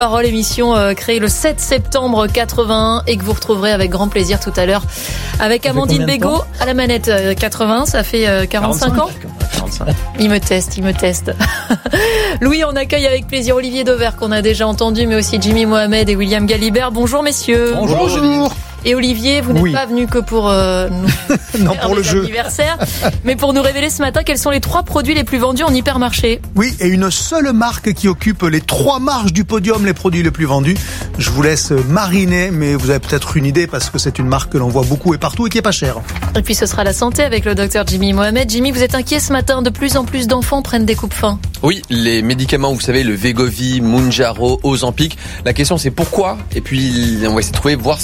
Parole, émission créée le 7 septembre 81 et que vous retrouverez avec grand plaisir tout à l'heure avec Amandine Bégaud à la manette. 80, ça fait 45 ans. 45. Il me teste. Louis, on accueille avec plaisir Olivier Dauvert qu'on a déjà entendu, mais aussi Jimmy Mohamed et William Galibert. Bonjour messieurs. Bonjour. Et Olivier, vous n'êtes pas venu que pour nous non, pour le jeu anniversaire, mais pour nous révéler ce matin quels sont les 3 produits les plus vendus en hypermarché. Oui, et une seule marque qui occupe les 3 marches du podium, les produits les plus vendus. Je vous laisse mariner, mais vous avez peut-être une idée parce que c'est une marque que l'on voit beaucoup et partout et qui est pas chère. Et puis ce sera la santé avec le docteur Jimmy Mohamed. Jimmy, vous êtes inquiet ce matin, de plus en plus d'enfants prennent des coupes-faim. Oui, les médicaments, vous savez, le Wegovy, Mounjaro, Ozempic. La question c'est pourquoi. Et puis on va essayer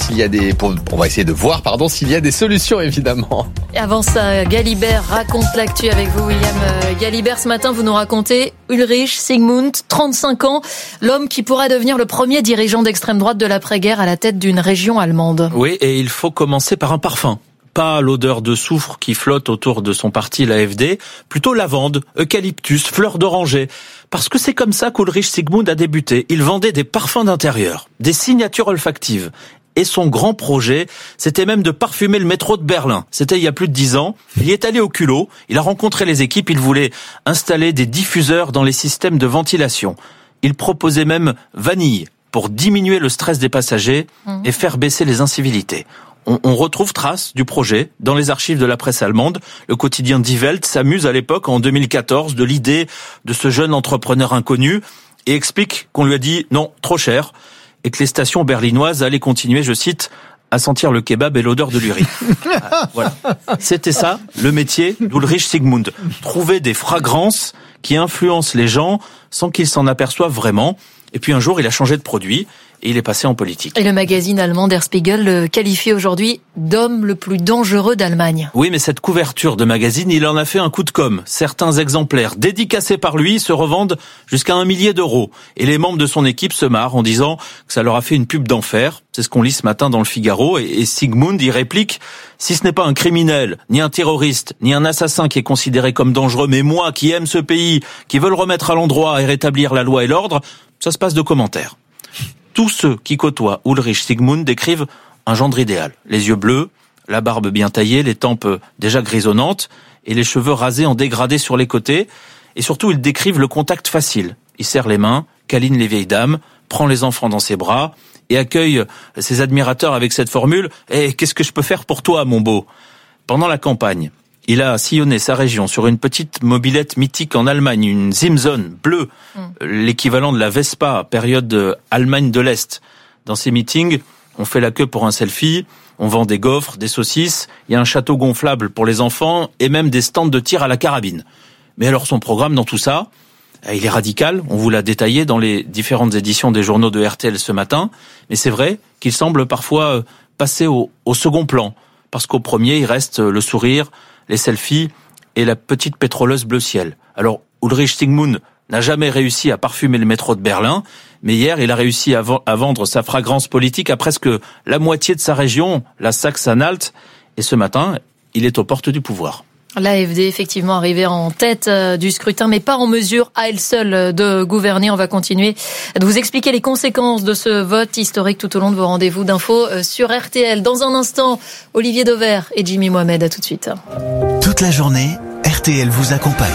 de voir s'il y a des solutions évidemment. Et avant ça, Galibert raconte l'actu avec vous, William Galibert. Ce matin, vous nous racontez Ulrich Sigmund, 35 ans, l'homme qui pourra devenir le premier dirigeant d'extrême droite de l'après-guerre à la tête d'une région allemande. Oui, et il faut commencer par un parfum. Pas l'odeur de soufre qui flotte autour de son parti, l'AfD, plutôt lavande, eucalyptus, fleurs d'oranger. Parce que c'est comme ça qu'Ulrich Sigmund a débuté. Il vendait des parfums d'intérieur, des signatures olfactives. Et son grand projet, c'était même de parfumer le métro de Berlin. C'était il y a plus de 10 ans. Il y est allé au culot, il a rencontré les équipes, il voulait installer des diffuseurs dans les systèmes de ventilation. Il proposait même vanille pour diminuer le stress des passagers et faire baisser les incivilités. On retrouve trace du projet dans les archives de la presse allemande. Le quotidien Die Welt s'amuse à l'époque, en 2014, de l'idée de ce jeune entrepreneur inconnu et explique qu'on lui a dit non, trop cher, et que les stations berlinoises allaient continuer, je cite, à sentir le kebab et l'odeur de l'urine. Voilà. C'était ça, le métier d'Ulrich Sigmund. Trouver des fragrances qui influencent les gens sans qu'ils s'en aperçoivent vraiment. Et puis un jour, il a changé de produit et il est passé en politique. Et le magazine allemand Der Spiegel le qualifie aujourd'hui d'homme le plus dangereux d'Allemagne. Oui, mais cette couverture de magazine, il en a fait un coup de com'. Certains exemplaires dédicacés par lui se revendent jusqu'à 1 millier d'euros. Et les membres de son équipe se marrent en disant que ça leur a fait une pub d'enfer. C'est ce qu'on lit ce matin dans le Figaro. Et Sigmund y réplique, si ce n'est pas un criminel, ni un terroriste, ni un assassin qui est considéré comme dangereux, mais moi qui aime ce pays, qui veut le remettre à l'endroit et rétablir la loi et l'ordre, ça se passe de commentaires. Tous ceux qui côtoient Ulrich Sigmund décrivent un gendre idéal. Les yeux bleus, la barbe bien taillée, les tempes déjà grisonnantes et les cheveux rasés en dégradé sur les côtés. Et surtout, ils décrivent le contact facile. Il serre les mains, câline les vieilles dames, prend les enfants dans ses bras et accueille ses admirateurs avec cette formule « Eh, qu'est-ce que je peux faire pour toi, mon beau ?» Pendant la campagne, il a sillonné sa région sur une petite mobilette mythique en Allemagne, une Simson bleue, l'équivalent de la Vespa, période Allemagne de l'Est. Dans ces meetings, on fait la queue pour un selfie, on vend des gaufres, des saucisses, il y a un château gonflable pour les enfants et même des stands de tir à la carabine. Mais alors son programme dans tout ça, il est radical, on vous l'a détaillé dans les différentes éditions des journaux de RTL ce matin, mais c'est vrai qu'il semble parfois passer au second plan, parce qu'au premier, il reste le sourire, les selfies et la petite pétroleuse bleu ciel. Alors, Ulrich Sigmund n'a jamais réussi à parfumer le métro de Berlin, mais hier, il a réussi à vendre sa fragrance politique à presque la moitié de sa région, la Saxe-Anhalt, et ce matin, il est aux portes du pouvoir. L'AfD, effectivement, arrivée en tête du scrutin, mais pas en mesure à elle seule de gouverner. On va continuer de vous expliquer les conséquences de ce vote historique tout au long de vos rendez-vous d'infos sur RTL. Dans un instant, Olivier Dauvert et Jimmy Mohamed. À tout de suite. Toute la journée, RTL vous accompagne.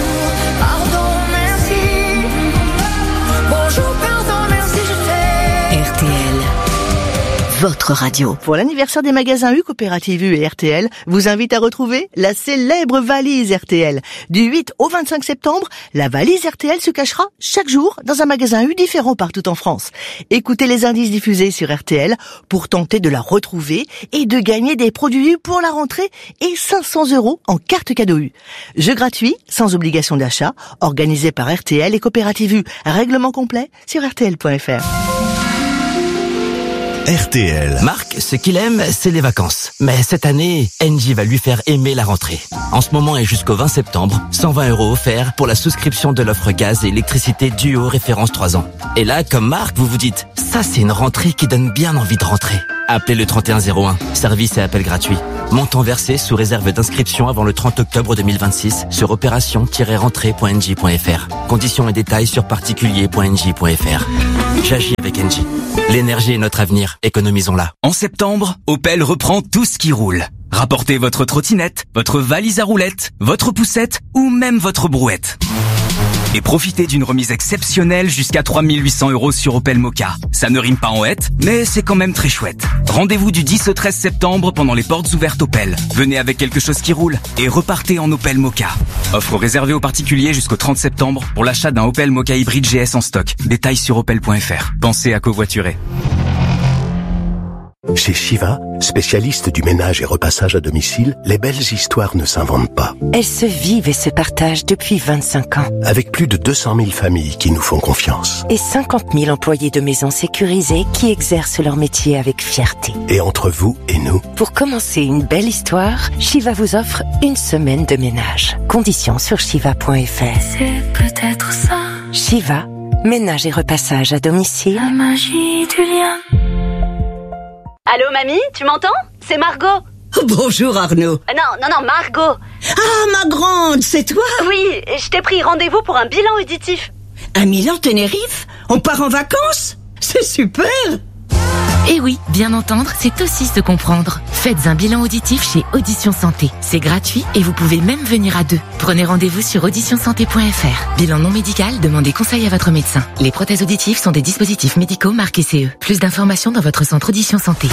Votre radio. Pour l'anniversaire des magasins U, Coopérative U et RTL, vous invite à retrouver la célèbre valise RTL. Du 8 au 25 septembre, la valise RTL se cachera chaque jour dans un magasin U différent partout en France. Écoutez les indices diffusés sur RTL pour tenter de la retrouver et de gagner des produits U pour la rentrée et 500 € en carte cadeau U. Jeu gratuit, sans obligation d'achat, organisé par RTL et Coopérative U. Règlement complet sur rtl.fr. RTL. Marc, ce qu'il aime, c'est les vacances. Mais cette année, Engie va lui faire aimer la rentrée. En ce moment et jusqu'au 20 septembre, 120 € offerts pour la souscription de l'offre gaz et électricité Duo référence 3 ans. Et là, comme Marc, vous vous dites, ça c'est une rentrée qui donne bien envie de rentrer. Appelez le 3101. Service et appel gratuit. Montant versé sous réserve d'inscription avant le 30 octobre 2026 sur opération-rentrée.nj.fr. Conditions et détails sur particulier.nj.fr. J'agis avec Engie. L'énergie est notre avenir. Économisons-la. En septembre, Opel reprend tout ce qui roule. Rapportez votre trottinette, votre valise à roulettes, votre poussette ou même votre brouette. Et profitez d'une remise exceptionnelle jusqu'à 3 800 € sur Opel Mokka. Ça ne rime pas en hête, mais c'est quand même très chouette. Rendez-vous du 10 au 13 septembre pendant les portes ouvertes Opel. Venez avec quelque chose qui roule et repartez en Opel Mokka. Offre réservée aux particuliers jusqu'au 30 septembre pour l'achat d'un Opel Mokka hybride GS en stock. Détails sur opel.fr. Pensez à covoiturer. Chez Shiva, spécialiste du ménage et repassage à domicile, les belles histoires ne s'inventent pas. Elles se vivent et se partagent depuis 25 ans. Avec plus de 200 000 familles qui nous font confiance. Et 50 000 employés de maisons sécurisées qui exercent leur métier avec fierté. Et entre vous et nous. Pour commencer une belle histoire, Shiva vous offre une semaine de ménage. Conditions sur shiva.fr. C'est peut-être ça. Shiva, ménage et repassage à domicile. La magie du lien. Allô, mamie, tu m'entends? C'est Margot. Bonjour Arnaud. Non, Margot. Ah, ma grande, c'est toi? Oui, je t'ai pris rendez-vous pour un bilan auditif. Un Milan Tenerife? On part en vacances? C'est super. Eh oui, bien entendre, c'est aussi se comprendre. Faites un bilan auditif chez Audition Santé. C'est gratuit et vous pouvez même venir à deux. Prenez rendez-vous sur auditionsanté.fr. Bilan non médical, demandez conseil à votre médecin. Les prothèses auditives sont des dispositifs médicaux marqués CE. Plus d'informations dans votre centre Audition Santé.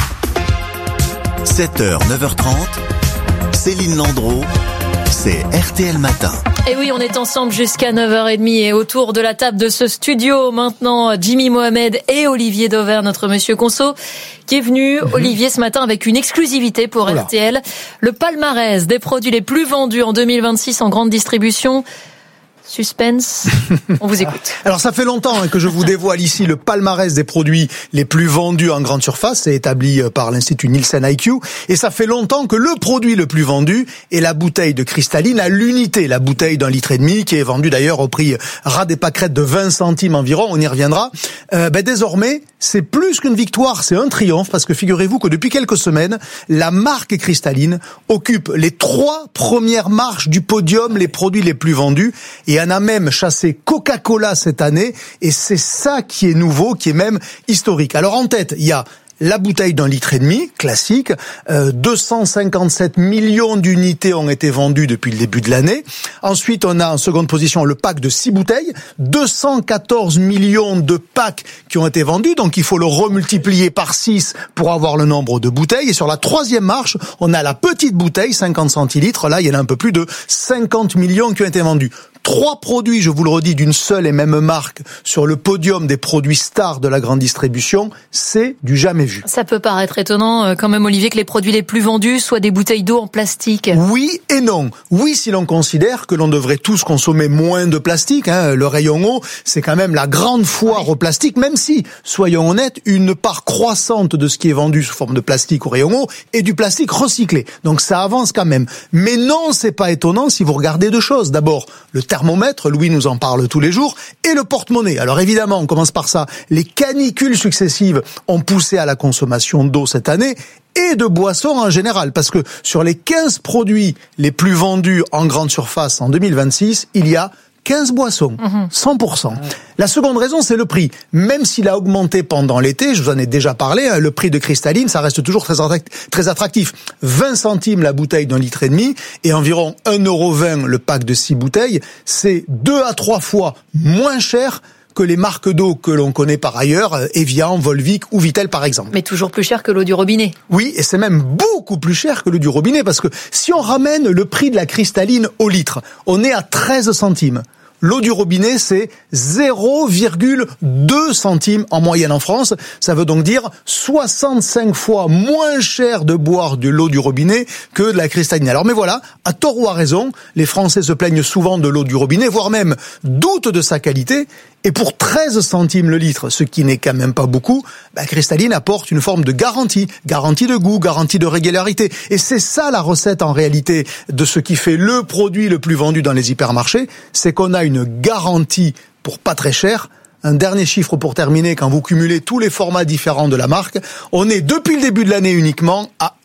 7h, 9h30, Céline Landreau, c'est RTL Matin. Et oui, on est ensemble jusqu'à 9h30 et autour de la table de ce studio, maintenant, Jimmy Mohamed et Olivier Dauvert, notre monsieur Conso, qui est venu, Olivier, ce matin avec une exclusivité pour RTL. Le palmarès des produits les plus vendus en 2026 en grande distribution. Suspense, on vous écoute. Alors ça fait longtemps que je vous dévoile ici le palmarès des produits les plus vendus en grande surface, c'est établi par l'Institut Nielsen IQ, et ça fait longtemps que le produit le plus vendu est la bouteille de cristalline à l'unité, la bouteille d'1,5 litre, qui est vendue d'ailleurs au prix ras des pâquerettes de 20 centimes environ, on y reviendra. Désormais, c'est plus qu'une victoire, c'est un triomphe, parce que figurez-vous que depuis quelques semaines, la marque cristalline occupe les 3 premières marches du podium, les produits les plus vendus, et en a même chassé Coca-Cola cette année, et c'est ça qui est nouveau, qui est même historique. Alors en tête, il y a la bouteille d'1,5 litre, classique, 257 millions d'unités ont été vendues depuis le début de l'année. Ensuite, on a en seconde position le pack de 6 bouteilles, 214 millions de packs qui ont été vendus, donc il faut le remultiplier par 6 pour avoir le nombre de bouteilles. Et sur la troisième marche, on a la petite bouteille, 50 centilitres, là il y en a un peu plus de 50 millions qui ont été vendus. 3 produits, je vous le redis, d'une seule et même marque sur le podium des produits stars de la grande distribution, c'est du jamais vu. Ça peut paraître étonnant quand même, Olivier, que les produits les plus vendus soient des bouteilles d'eau en plastique. Oui et non. Oui, si l'on considère que l'on devrait tous consommer moins de plastique, le rayon eau, c'est quand même la grande foire au plastique, même si, soyons honnêtes, une part croissante de ce qui est vendu sous forme de plastique au rayon eau est du plastique recyclé. Donc ça avance quand même. Mais non, c'est pas étonnant si vous regardez 2 choses. D'abord, le thermomètre, Louis nous en parle tous les jours, et le porte-monnaie. Alors évidemment, on commence par ça. Les canicules successives ont poussé à la consommation d'eau cette année, et de boissons en général, parce que sur les 15 produits les plus vendus en grande surface en 2026, il y a 15 boissons, 100%. La seconde raison, c'est le prix. Même s'il a augmenté pendant l'été, je vous en ai déjà parlé, le prix de cristalline, ça reste toujours très attractif. 20 centimes la bouteille d'1,5 litre et environ 1,20 € le pack de 6 bouteilles. C'est 2 à 3 fois moins cher que les marques d'eau que l'on connaît par ailleurs, Evian, Volvic ou Vittel par exemple. Mais toujours plus cher que l'eau du robinet. Oui, et c'est même beaucoup plus cher que l'eau du robinet, parce que si on ramène le prix de la cristalline au litre, on est à 13 centimes. L'eau du robinet, c'est 0,2 centimes en moyenne en France. Ça veut donc dire 65 fois moins cher de boire de l'eau du robinet que de la cristalline. Alors mais voilà, à tort ou à raison, les Français se plaignent souvent de l'eau du robinet, voire même doutent de sa qualité. Et pour 13 centimes le litre, ce qui n'est quand même pas beaucoup, Cristalline apporte une forme de garantie. Garantie de goût, garantie de régularité. Et c'est ça la recette en réalité de ce qui fait le produit le plus vendu dans les hypermarchés, c'est qu'on a une garantie pour pas très cher, un dernier chiffre pour terminer, quand vous cumulez tous les formats différents de la marque, on est depuis le début de l'année uniquement à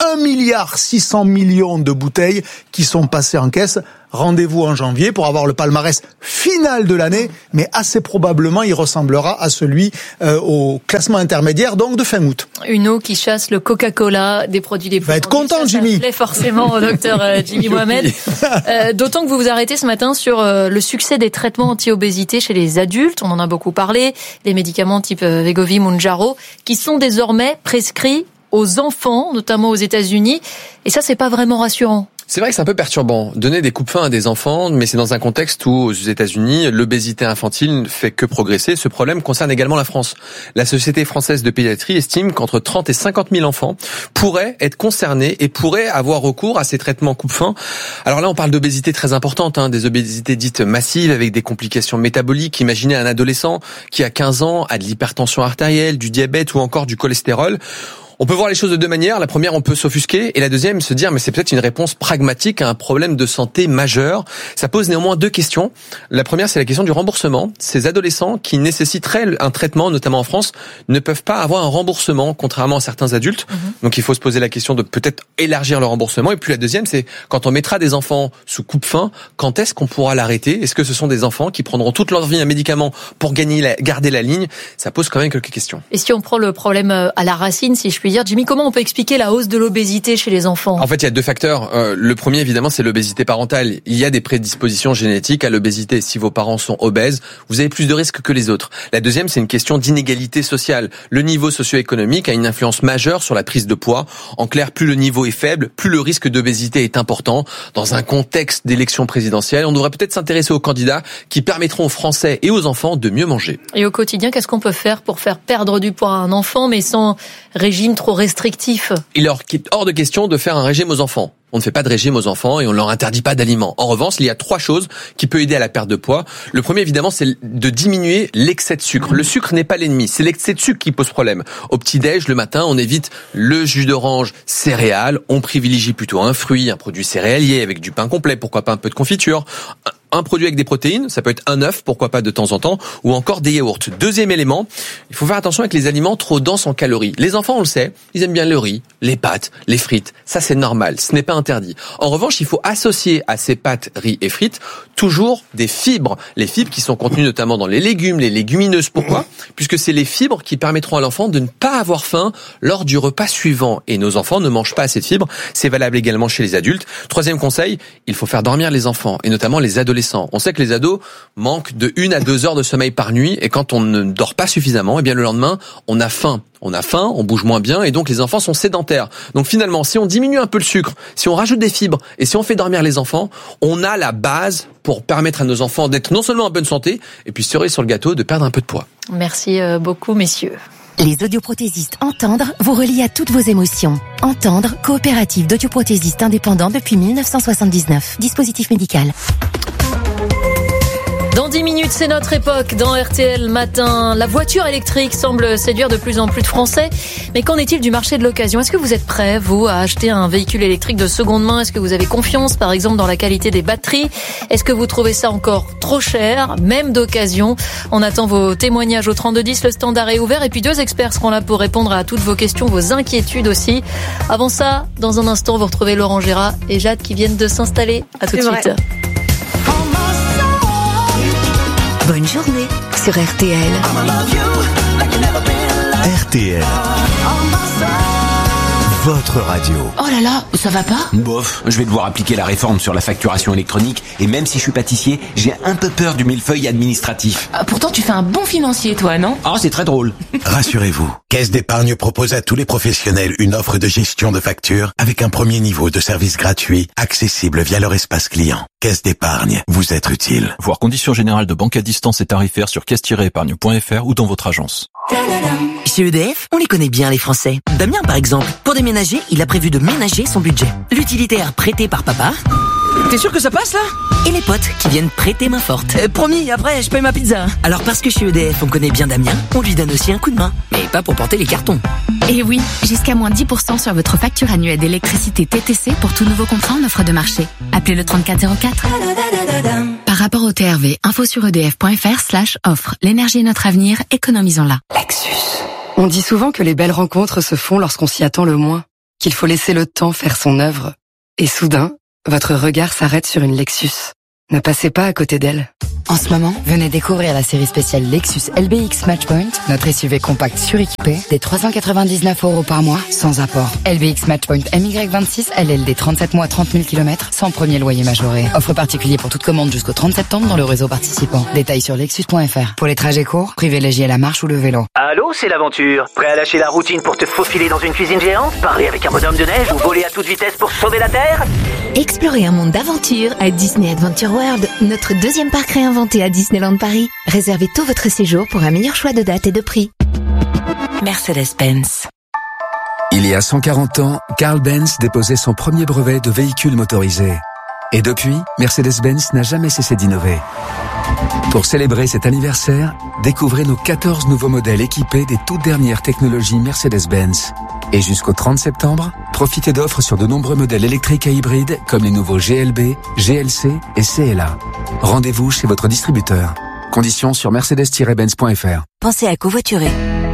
1,6 milliard de bouteilles qui sont passées en caisse. Rendez-vous en janvier pour avoir le palmarès final de l'année, mais assez probablement il ressemblera à celui au classement intermédiaire, donc de fin août. Une eau qui chasse le Coca-Cola des produits les plus... Va être content, Jimmy. Ça plaît forcément au docteur Jimmy Mohamed. D'autant que vous vous arrêtez ce matin sur le succès des traitements anti-obésité chez les adultes. On en a beaucoup parlé. Les médicaments type Wegovy, Mounjaro, qui sont désormais prescrits aux enfants, notamment aux États-Unis. Et ça, c'est pas vraiment rassurant. C'est vrai que c'est un peu perturbant. Donner des coupes-faim à des enfants, mais c'est dans un contexte où, aux États-Unis, l'obésité infantile ne fait que progresser. Ce problème concerne également la France. La Société française de pédiatrie estime qu'entre 30 et 50 000 enfants pourraient être concernés et pourraient avoir recours à ces traitements coupe-faim. Alors là, on parle d'obésité très importante, des obésités dites massives avec des complications métaboliques. Imaginez un adolescent qui, à 15 ans, a de l'hypertension artérielle, du diabète ou encore du cholestérol. On peut voir les choses de deux manières. La première, on peut s'offusquer, et la deuxième, se dire mais c'est peut-être une réponse pragmatique à un problème de santé majeur. Ça pose néanmoins deux questions. La première, c'est la question du remboursement. Ces adolescents qui nécessiteraient un traitement, notamment en France, ne peuvent pas avoir un remboursement, contrairement à certains adultes. Donc il faut se poser la question de peut-être élargir le remboursement. Et puis la deuxième, c'est quand on mettra des enfants sous coupe-faim, quand est-ce qu'on pourra l'arrêter ? Est-ce que ce sont des enfants qui prendront toute leur vie un médicament pour garder la ligne ? Ça pose quand même quelques questions. Et si on prend le problème à la racine, si je puis dire, Jimmy, comment on peut expliquer la hausse de l'obésité chez les enfants ? En fait, il y a deux facteurs. Le premier, évidemment, c'est l'obésité parentale. Il y a des prédispositions génétiques à l'obésité. Si vos parents sont obèses, vous avez plus de risques que les autres. La deuxième, c'est une question d'inégalité sociale. Le niveau socio-économique a une influence majeure sur la prise de poids. En clair, plus le niveau est faible, plus le risque d'obésité est important. Dans un contexte d'élection présidentielle, on devrait peut-être s'intéresser aux candidats qui permettront aux Français et aux enfants de mieux manger. Et au quotidien, qu'est-ce qu'on peut faire pour faire perdre du poids à un enfant, mais sans régime trop restrictif ? Il est hors de question de faire un régime aux enfants. On ne fait pas de régime aux enfants et on ne leur interdit pas d'aliments. En revanche, il y a trois choses qui peuvent aider à la perte de poids. Le premier, évidemment, c'est de diminuer l'excès de sucre. Le sucre n'est pas l'ennemi, c'est l'excès de sucre qui pose problème. Au petit-déj, le matin, on évite le jus d'orange céréales. On privilégie plutôt un fruit, un produit céréalier avec du pain complet, pourquoi pas un peu de confiture. Un produit avec des protéines, ça peut être un œuf, pourquoi pas de temps en temps, ou encore des yaourts. Deuxième élément, il faut faire attention avec les aliments trop denses en calories. Les enfants, on le sait, ils aiment bien le riz, les pâtes, les frites. Ça, c'est normal, ce n'est pas interdit. En revanche, il faut associer à ces pâtes, riz et frites toujours des fibres. Les fibres qui sont contenues notamment dans les légumes, les légumineuses. Pourquoi ? Puisque c'est les fibres qui permettront à l'enfant de ne pas avoir faim lors du repas suivant. Et nos enfants ne mangent pas assez de fibres. C'est valable également chez les adultes. Troisième conseil, il faut faire dormir les enfants, et notamment les adolescents. On sait que les ados manquent de 1 à 2 heures de sommeil par nuit, et quand on ne dort pas suffisamment, eh bien le lendemain, on a faim. On bouge moins bien, et donc les enfants sont sédentaires. Donc finalement, si on diminue un peu le sucre, si on rajoute des fibres, et si on fait dormir les enfants, on a la base pour permettre à nos enfants d'être non seulement en bonne santé, et puis cerise sur le gâteau, de perdre un peu de poids. Merci beaucoup, messieurs. Les audioprothésistes Entendre vous relient à toutes vos émotions. Entendre, coopérative d'audioprothésistes indépendants depuis 1979. Dispositif médical. Dans 10 minutes, c'est notre époque dans RTL Matin. La voiture électrique semble séduire de plus en plus de Français. Mais qu'en est-il du marché de l'occasion ? Est-ce que vous êtes prêts, vous, à acheter un véhicule électrique de seconde main ? Est-ce que vous avez confiance, par exemple, dans la qualité des batteries ? Est-ce que vous trouvez ça encore trop cher, même d'occasion ? On attend vos témoignages au 3210, le standard est ouvert. Et puis 2 experts seront là pour répondre à toutes vos questions, vos inquiétudes aussi. Avant ça, dans un instant, vous retrouvez Laurent Gérard et Jade qui viennent de s'installer. À tout de suite. Bonne journée sur RTL. RTL. Votre radio. Oh là là, ça va pas ? Bof, je vais devoir appliquer la réforme sur la facturation électronique, et même si je suis pâtissier, j'ai un peu peur du millefeuille administratif. Pourtant tu fais un bon financier toi, non ? Ah, c'est très drôle. Rassurez-vous, Caisse d'épargne propose à tous les professionnels une offre de gestion de factures avec un premier niveau de service gratuit, accessible via leur espace client. Caisse d'épargne, vous êtes utile. Voir conditions générales de banque à distance et tarifaires sur caisse-épargne.fr ou dans votre agence. Chez EDF, on les connaît bien les Français. Damien par exemple, pour déménager, il a prévu de ménager son budget. L'utilitaire prêté par papa. T'es sûr que ça passe là ? Et les potes qui viennent prêter main forte. Promis, après je paye ma pizza. Alors parce que chez EDF on connaît bien Damien, on lui donne aussi un coup de main. Mais pas pour porter les cartons. Et oui, jusqu'à moins 10% sur votre facture annuelle d'électricité TTC pour tout nouveau contrat en offre de marché. Appelez le 3404. Par rapport au TRV, info sur edf.fr/offre. L'énergie est notre avenir, économisons-la. Lexus. On dit souvent que les belles rencontres se font lorsqu'on s'y attend le moins, qu'il faut laisser le temps faire son œuvre. Et soudain, votre regard s'arrête sur une Lexus. Ne passez pas à côté d'elle. En ce moment, venez découvrir la série spéciale Lexus LBX Matchpoint, notre SUV compact suréquipé, des 399 € par mois, sans apport. LBX Matchpoint MY26, LLD 37 mois, 30 000 km, sans premier loyer majoré. Offre particulier pour toute commande jusqu'au 30 septembre dans le réseau participant. Détails sur lexus.fr. Pour les trajets courts, privilégiez la marche ou le vélo. Allô, c'est l'aventure. Prêt à lâcher la routine pour te faufiler dans une cuisine géante, parler avec un bonhomme de neige ou voler à toute vitesse pour sauver la Terre? Explorez un monde d'aventure à Disney Adventure World, notre deuxième parc réinventé à Disneyland Paris. Réservez tout votre séjour pour un meilleur choix de date et de prix. Mercedes-Benz. Il y a 140 ans, Carl Benz déposait son premier brevet de véhicule motorisé. Et depuis, Mercedes-Benz n'a jamais cessé d'innover. Pour célébrer cet anniversaire, découvrez nos 14 nouveaux modèles équipés des toutes dernières technologies Mercedes-Benz. Et jusqu'au 30 septembre, profitez d'offres sur de nombreux modèles électriques et hybrides comme les nouveaux GLB, GLC et CLA. Rendez-vous chez votre distributeur. Conditions sur mercedes-benz.fr. Pensez à covoiturer.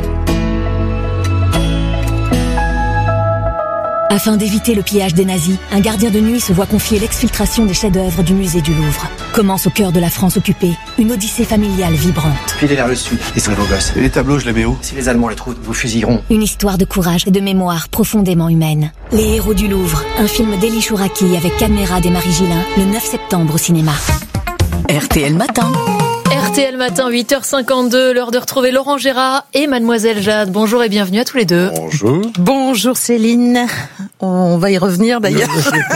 Afin d'éviter le pillage des nazis, un gardien de nuit se voit confier l'exfiltration des chefs-d'œuvre du musée du Louvre. Commence au cœur de la France occupée, une odyssée familiale vibrante. Filez vers le sud, ils sont vos gosses. Et les tableaux, je les mets où? Si les Allemands les trouvent, vous fusilleront. Une histoire de courage et de mémoire profondément humaine. Les héros du Louvre, un film d'Elie Chouraki avec Caméra et Marie Gillin, le 9 septembre au cinéma. RTL Matin. RTL Matin, 8h52, l'heure de retrouver Laurent Gérard et Mademoiselle Jade. Bonjour et bienvenue à tous les deux. Bonjour. Bonjour Céline. On va y revenir d'ailleurs.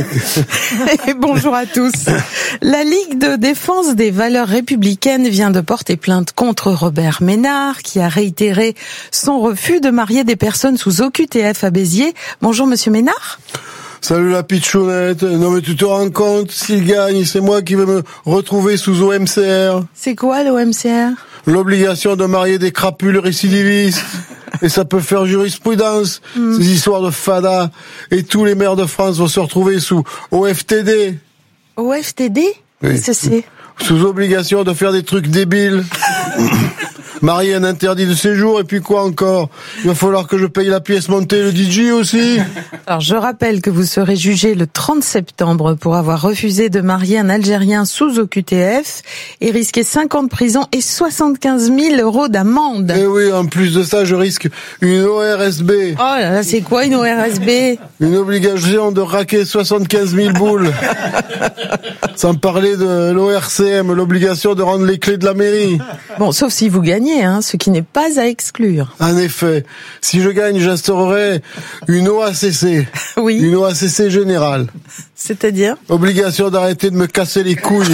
Et bonjour à tous. La Ligue de défense des valeurs républicaines vient de porter plainte contre Robert Ménard, qui a réitéré son refus de marier des personnes sous OQTF à Béziers. Bonjour Monsieur Ménard. Salut la pitchounette. Non mais tu te rends compte, s'il gagne, c'est moi qui vais me retrouver sous OMCR. C'est quoi l'OMCR? L'obligation de marier des crapules récidivistes. Et ça peut faire jurisprudence, ces histoires de fada. Et tous les maires de France vont se retrouver sous OFTD. OFTD? Oui. Qu'est-ce que c'est? Sous obligation de faire des trucs débiles. Marier un interdit de séjour, et puis quoi encore? Il va falloir que je paye la pièce montée, le DJ aussi. Alors, je rappelle que vous serez jugé le 30 septembre pour avoir refusé de marier un Algérien sous OQTF et risquer 5 ans de prison et 75 000 € d'amende. Et oui, en plus de ça, je risque une ORSB. Oh là là, c'est quoi une ORSB? Une obligation de raquer 75 000 boules. Sans parler de l'ORCM, l'obligation de rendre les clés de la mairie. Bon, sauf si vous gagnez. Ce qui n'est pas à exclure. En effet, si je gagne, j'instaurerai une OACC. Oui. Une OACC générale. C'est-à-dire? Obligation d'arrêter de me casser les couilles.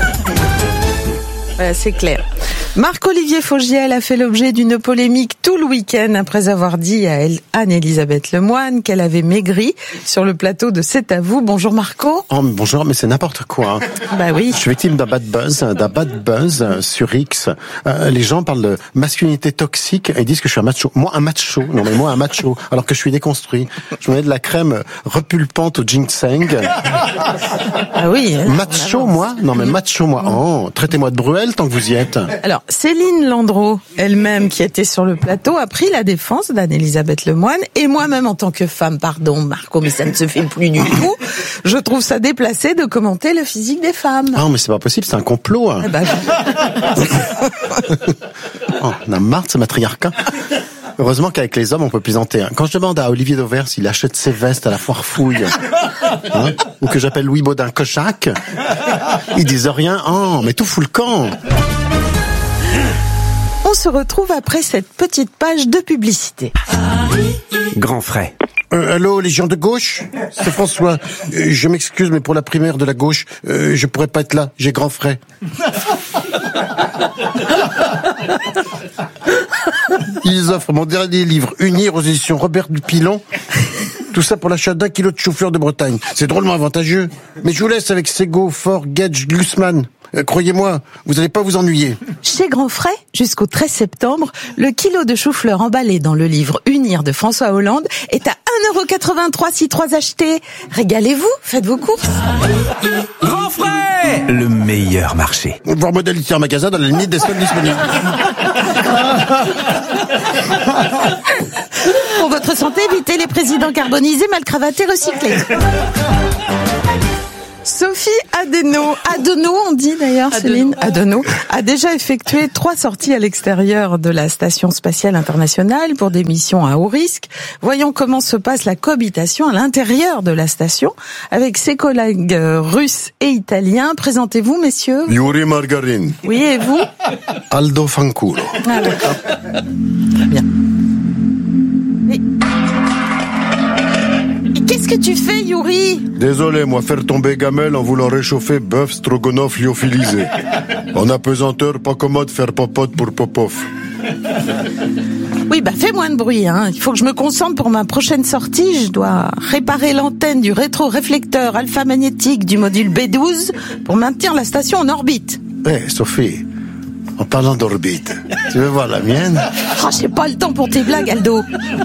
Voilà, c'est clair. Marc-Olivier Fogiel a fait l'objet d'une polémique tout le week-end après avoir dit à Anne-Elisabeth Lemoine qu'elle avait maigri sur le plateau de C'est à vous. Bonjour Marco. Oh, bonjour, mais c'est n'importe quoi. Bah oui. Je suis victime d'un bad buzz sur X. Les gens parlent de masculinité toxique et disent que je suis un macho. Moi, un macho, alors que je suis déconstruit. Je me mets de la crème repulpante au ginseng. Ah oui. Macho, moi? Non, mais macho, moi. Oh, traitez-moi de Bruel tant que vous y êtes. Alors, Céline Landreau, elle-même qui était sur le plateau, a pris la défense d'Anne-Elisabeth Lemoine, et moi-même en tant que femme, pardon Marco, mais ça ne se fait plus du tout, je trouve ça déplacé de commenter le physique des femmes. Ah, mais c'est pas possible, c'est un complot. Hein. Oh, on a marre de ce matriarcat. Heureusement qu'avec les hommes, on peut plaisanter. Quand je demande à Olivier Dauvert s'il achète ses vestes à la foire fouille, ou que j'appelle Louis Baudin Cochac, ils disent rien. Oh, mais tout fout le camp. On se retrouve après cette petite page de publicité. Grand frais. Allô, Légion de gauche? C'est François. Je m'excuse, mais pour la primaire de la gauche, je pourrais pas être là. J'ai grand frais. Ils offrent mon dernier livre, Unir aux éditions Robert Dupilon. Tout ça pour l'achat d'1 kilo de chou-fleur de Bretagne. C'est drôlement avantageux. Mais je vous laisse avec Sego, Fort, Gage, Glucksmann. Croyez-moi, vous n'allez pas vous ennuyer. Chez Grand Frais, jusqu'au 13 septembre, le kilo de chou-fleur emballé dans le livre Unir de François Hollande est à 1,83 € si 3 achetés. Régalez-vous, faites vos courses. Grand Frais, le meilleur marché. Voir modalité en magasin dans la limite des stocks disponibles. Pour votre santé, évitez les présidents carbonisés, mal cravatés, recyclés. Sophie Adenau, on dit d'ailleurs, Céline, Adenau, a déjà effectué 3 sorties à l'extérieur de la Station Spatiale Internationale pour des missions à haut risque. Voyons comment se passe la cohabitation à l'intérieur de la station avec ses collègues russes et italiens. Présentez-vous, messieurs. Yuri Margarin. Oui, et vous? Aldo Fanculo. Ah, d'accord. Très bien. Qu'est-ce que tu fais, Yuri? Désolé, moi, faire tomber gamelle en voulant réchauffer bœuf stroganoff lyophilisé. En apesanteur, pas commode faire popote pour Popov. Oui, fais moins de bruit, hein. Il faut que je me concentre pour ma prochaine sortie. Je dois réparer l'antenne du rétroréflecteur alpha-magnétique du module B12 pour maintenir la station en orbite. Sophie, en parlant d'orbite, tu veux voir la mienne? J'ai pas le temps pour tes blagues, Aldo.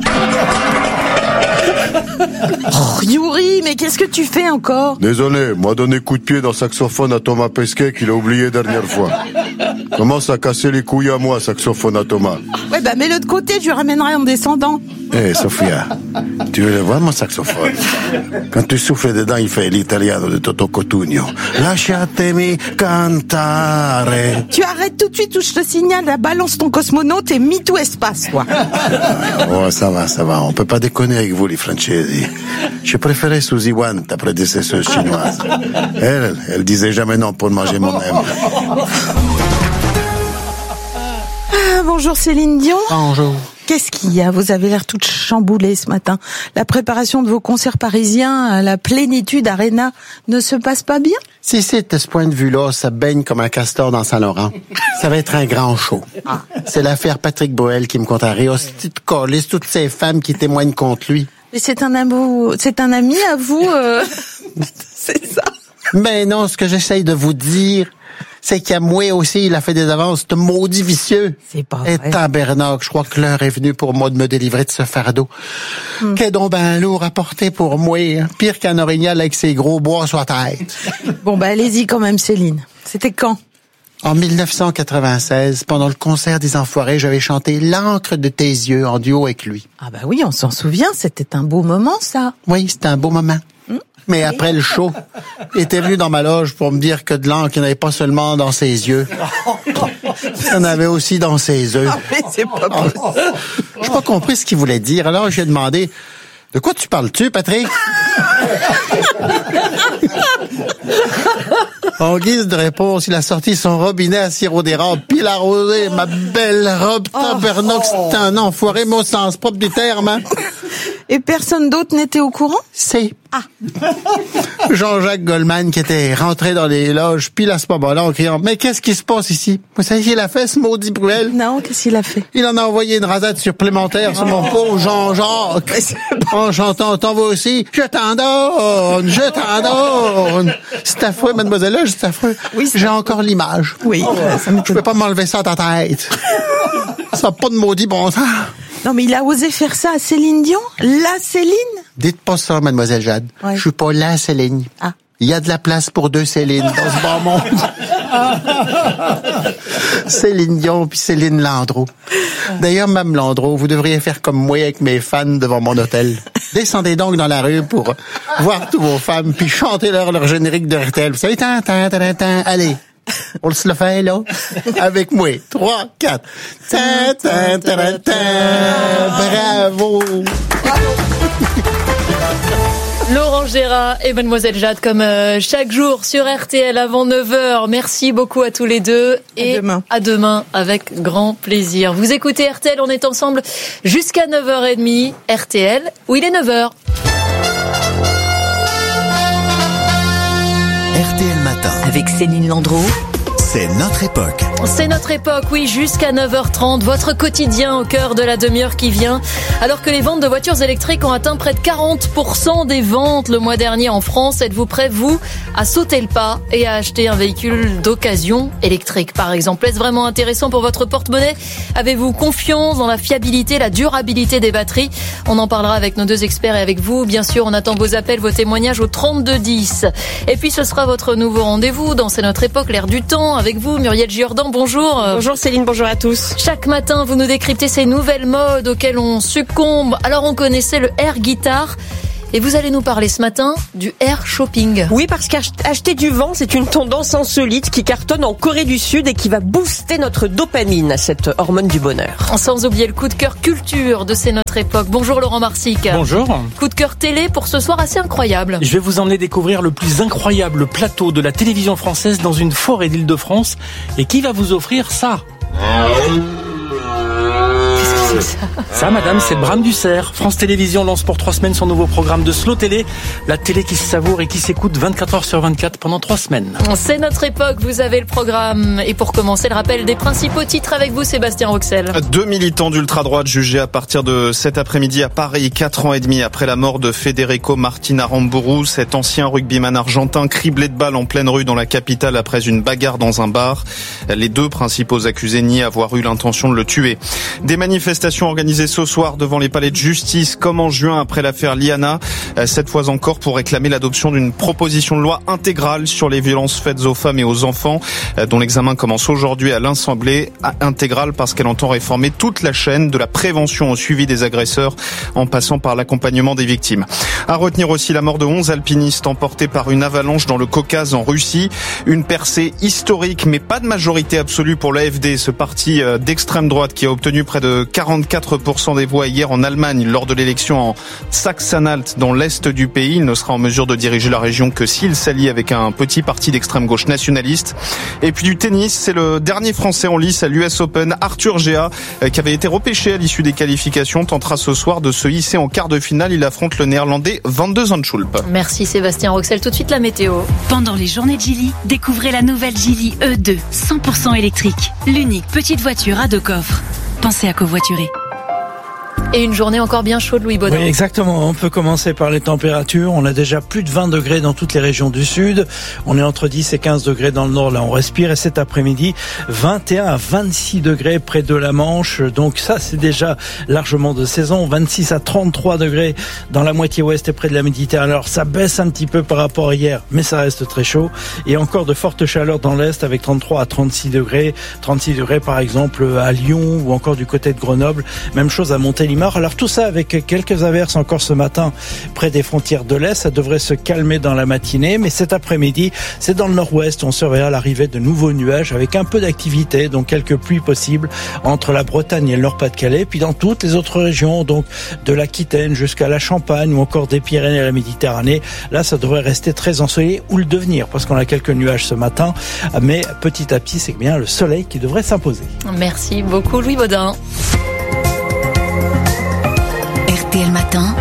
Yuri, mais qu'est-ce que tu fais encore? Désolé, m'a donné coup de pied dans le saxophone à Thomas Pesquet qu'il a oublié dernière fois. Commence à casser les couilles à moi, saxophone à Thomas. Ouais, mets-le de côté, je lui ramènerai en descendant. Sophia, tu veux le voir mon saxophone? Quand tu souffles dedans, il fait l'italiano de Toto Cotugno. Lasciatemi cantare. Tu arrêtes tout de suite ou je te signale, balance ton cosmonaute et MeToo espace, toi. Oh, ça va, on peut pas déconner avec vous, les Francesi. Je préférais Suzy Wan, ta prédécesseuse chinoise. Elle disait jamais non pour manger mon aime. Bonjour Céline Dion. Bonjour. Qu'est-ce qu'il y a? Vous avez l'air toute chamboulée ce matin. La préparation de vos concerts parisiens à la Plénitude Arena ne se passe pas bien? Si, de ce point de vue-là, ça baigne comme un castor dans Saint-Laurent. Ça va être un grand show. C'est l'affaire Patrick Boel qui me contrarie. C'est toutes ces femmes qui témoignent contre lui. Mais c'est un ami à vous, c'est ça? Mais non, ce que j'essaye de vous dire, c'est qu'à moi aussi, il a fait des avances de maudit vicieux. C'est pas vrai. Et tabernacle, je crois que l'heure est venue pour moi de me délivrer de ce fardeau. Qu'est donc ben lourd à porter pour moi, hein? Pire qu'un orignal avec ses gros bois sur la tête. Bon, allez-y quand même, Céline. C'était quand? En 1996, pendant le concert des Enfoirés, j'avais chanté L'encre de tes yeux en duo avec lui. Ah oui, on s'en souvient, c'était un beau moment, ça. Oui, c'était un beau moment. Mais après le show, il était venu dans ma loge pour me dire que de l'encre, il n'y en avait pas seulement dans ses yeux. Il y en avait aussi dans ses œufs. Mais c'est pas possible. J'ai pas compris ce qu'il voulait dire. Alors, j'ai demandé, de quoi tu parles-tu, Patrick? En guise de réponse, il a sorti son robinet à sirop d'érable, puis il a arrosé ma belle robe tabernacle. C'est un enfoiré, mon sens propre du terme, hein? Et personne d'autre n'était au courant? C'est Jean-Jacques Goldman qui était rentré dans les loges, pile à ce moment-là, en criant « Mais qu'est-ce qui se passe ici? » Vous savez qu'il a fait, ce maudit Bruel? Non, qu'est-ce qu'il a fait? Il en a envoyé une rasade supplémentaire sur mon pauvre Jean-Jacques, en chantant « T'en vas aussi? Je t'en donne! Je t'en donne! » C'est affreux, mademoiselle, c'est affreux. Oui, j'ai encore l'image. Oui, je peux pas m'enlever ça à ta tête. Ça n'a pas de maudit bon sens. Non, mais il a osé faire ça à Céline Dion? La Céline? Dites pas ça, mademoiselle Jade. Ouais. Je suis pas la Céline. Il y a de la place pour 2 Céline dans ce bas monde. Céline Dion puis Céline Landreau. D'ailleurs, Mme Landreau, vous devriez faire comme moi avec mes fans devant mon hôtel. Descendez donc dans la rue pour voir tous vos femmes puis chanter leur générique de RTL. Vous savez, allez. On se le fait, là? Avec moi. 3, 4. Bravo! Laurent Gérard et Mademoiselle Jade, comme chaque jour sur RTL avant 9h. Merci beaucoup à tous les deux. Et à demain avec grand plaisir. Vous écoutez RTL, on est ensemble jusqu'à 9h30. RTL, où il est 9h. RTL Matin. Avec Céline Landreau C'est notre époque. C'est notre époque, oui, jusqu'à 9h30, votre quotidien au cœur de la demi-heure qui vient. Alors que les ventes de voitures électriques ont atteint près de 40% des ventes le mois dernier en France, êtes-vous prêts, vous, à sauter le pas et à acheter un véhicule d'occasion électrique, par exemple? Est-ce vraiment intéressant pour votre porte-monnaie? Avez-vous confiance dans la fiabilité, la durabilité des batteries? On en parlera avec nos deux experts et avec vous. Bien sûr, on attend vos appels, vos témoignages au 3210. Et puis, ce sera votre nouveau rendez-vous dans C'est notre époque, l'air du temps. Avec vous, Muriel Giordan, bonjour. Bonjour Céline, bonjour à tous. Chaque matin, vous nous décryptez ces nouvelles modes auxquelles on succombe. Alors, on connaissait le air guitar. Et vous allez nous parler ce matin du air shopping. Oui, parce qu'acheter du vent, c'est une tendance insolite qui cartonne en Corée du Sud et qui va booster notre dopamine, cette hormone du bonheur. Sans oublier le coup de cœur culture de C'est notre époque. Bonjour Laurent Marsic. Bonjour. Coup de cœur télé pour ce soir assez incroyable. Je vais vous emmener découvrir le plus incroyable plateau de la télévision française dans une forêt d'Île-de-France. Et qui va vous offrir ça ? Ça, madame, c'est le brame du cerf. France Télévisions lance pour 3 semaines son nouveau programme de slow télé. La télé qui se savoure et qui s'écoute 24 heures sur 24 pendant 3 semaines. C'est notre époque, vous avez le programme. Et pour commencer, le rappel des principaux titres avec vous, Sébastien Roxel. 2 militants d'ultra-droite jugés à partir de cet après-midi à Paris, 4 ans et demi après la mort de Federico Martin Aramburu, cet ancien rugbyman argentin criblé de balles en pleine rue dans la capitale après une bagarre dans un bar. Les 2 principaux accusés nient avoir eu l'intention de le tuer. Des manifestations organisées ce soir devant les palais de justice comme en juin après l'affaire Liana, cette fois encore pour réclamer l'adoption d'une proposition de loi intégrale sur les violences faites aux femmes et aux enfants, dont l'examen commence aujourd'hui à l'Assemblée, intégrale parce qu'elle entend réformer toute la chaîne de la prévention au suivi des agresseurs en passant par l'accompagnement des victimes. À retenir aussi la mort de 11 alpinistes emportés par une avalanche dans le Caucase en Russie, une percée historique mais pas de majorité absolue pour l'AfD, ce parti d'extrême droite qui a obtenu près de 44% des voix hier en Allemagne lors de l'élection en Saxe-Anhalt dans l'est du pays. Il ne sera en mesure de diriger la région que s'il s'allie avec un petit parti d'extrême gauche nationaliste. Et puis du tennis, c'est le dernier Français en lice à l'US Open, Arthur Géa, qui avait été repêché à l'issue des qualifications, tentera ce soir de se hisser en quart de finale. Il affronte le néerlandais Van de Zandschulp. Merci Sébastien Roxel. Tout de suite la météo. Pendant les journées de Geely, découvrez la nouvelle Geely E2, 100% électrique. L'unique petite voiture à 2 coffres. Pensez à covoiturer. Et une journée encore bien chaude, Louis Baudin. Oui, exactement. On peut commencer par les températures. On a déjà plus de 20 degrés dans toutes les régions du sud. On est entre 10 et 15 degrés dans le nord. Là, on respire. Et cet après-midi, 21 à 26 degrés près de la Manche. Donc ça, c'est déjà largement de saison. 26 à 33 degrés dans la moitié ouest et près de la Méditerranée. Alors, ça baisse un petit peu par rapport à hier, mais ça reste très chaud. Et encore de fortes chaleurs dans l'est avec 33 à 36 degrés. 36 degrés, par exemple, à Lyon ou encore du côté de Grenoble. Même chose à Montélimar. Alors tout ça avec quelques averses encore ce matin près des frontières de l'Est. Ça devrait se calmer dans la matinée, mais cet après-midi, c'est dans le nord-ouest. On surveillera l'arrivée de nouveaux nuages avec un peu d'activité, donc quelques pluies possibles entre la Bretagne et le Nord-Pas-de-Calais, puis dans toutes les autres régions, donc de l'Aquitaine jusqu'à la Champagne ou encore des Pyrénées et la Méditerranée. Là, ça devrait rester très ensoleillé ou le devenir, parce qu'on a quelques nuages ce matin, mais petit à petit, c'est bien le soleil qui devrait s'imposer. Merci beaucoup, Louis Baudin. RTL Matin,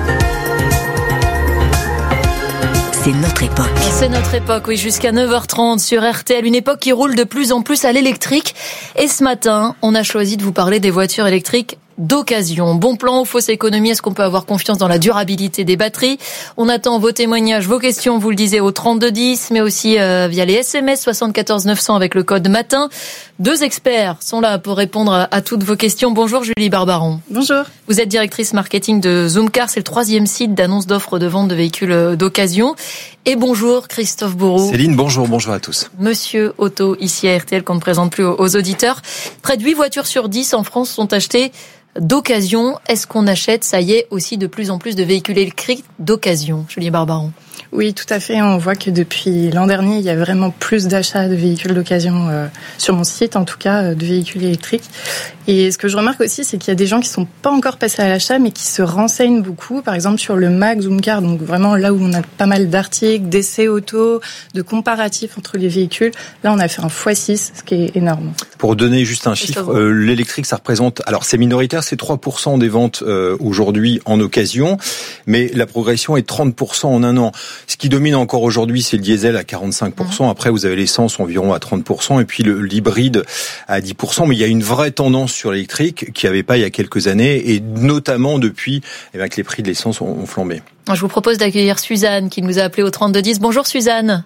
c'est notre époque. C'est notre époque, oui, jusqu'à 9h30 sur RTL, une époque qui roule de plus en plus à l'électrique. Et ce matin, on a choisi de vous parler des voitures électriques d'occasion. Bon plan ou fausse économie, est-ce qu'on peut avoir confiance dans la durabilité des batteries? On attend vos témoignages, vos questions, vous le disiez, au 3210, mais aussi via les SMS 74 900 avec le code matin. 2 experts sont là pour répondre à toutes vos questions. Bonjour Julie Barbaron. Bonjour. Vous êtes directrice marketing de Zoomcar, c'est le 3e site d'annonce d'offres de vente de véhicules d'occasion. Et bonjour Christophe Bourreau. Céline, bonjour à tous. Monsieur Auto, ici à RTL, qu'on ne présente plus aux auditeurs. Près de 8 voitures sur 10 en France sont achetées d'occasion. Est-ce qu'on achète, ça y est, aussi de plus en plus de véhicules électriques d'occasion, Julie Barbaron? Oui, tout à fait. On voit que depuis l'an dernier, il y a vraiment plus d'achats de véhicules d'occasion sur mon site, en tout cas, de véhicules électriques. Et ce que je remarque aussi, c'est qu'il y a des gens qui sont pas encore passés à l'achat, mais qui se renseignent beaucoup. Par exemple, sur le mag Zoomcar, donc vraiment là où on a pas mal d'articles, d'essais auto, de comparatifs entre les véhicules. Là, on a fait un x6, ce qui est énorme. Pour donner juste un chiffre, l'électrique, ça représente, alors c'est minoritaire, c'est 3% des ventes aujourd'hui en occasion, mais la progression est 30% en un an. Ce qui domine encore aujourd'hui, c'est le diesel à 45%. Après, vous avez l'essence environ à 30%, et puis l'hybride à 10%. Mais il y a une vraie tendance sur l'électrique qu'il n'y avait pas il y a quelques années, et notamment depuis que les prix de l'essence ont flambé. Je vous propose d'accueillir Suzanne qui nous a appelé au 3210. Bonjour Suzanne.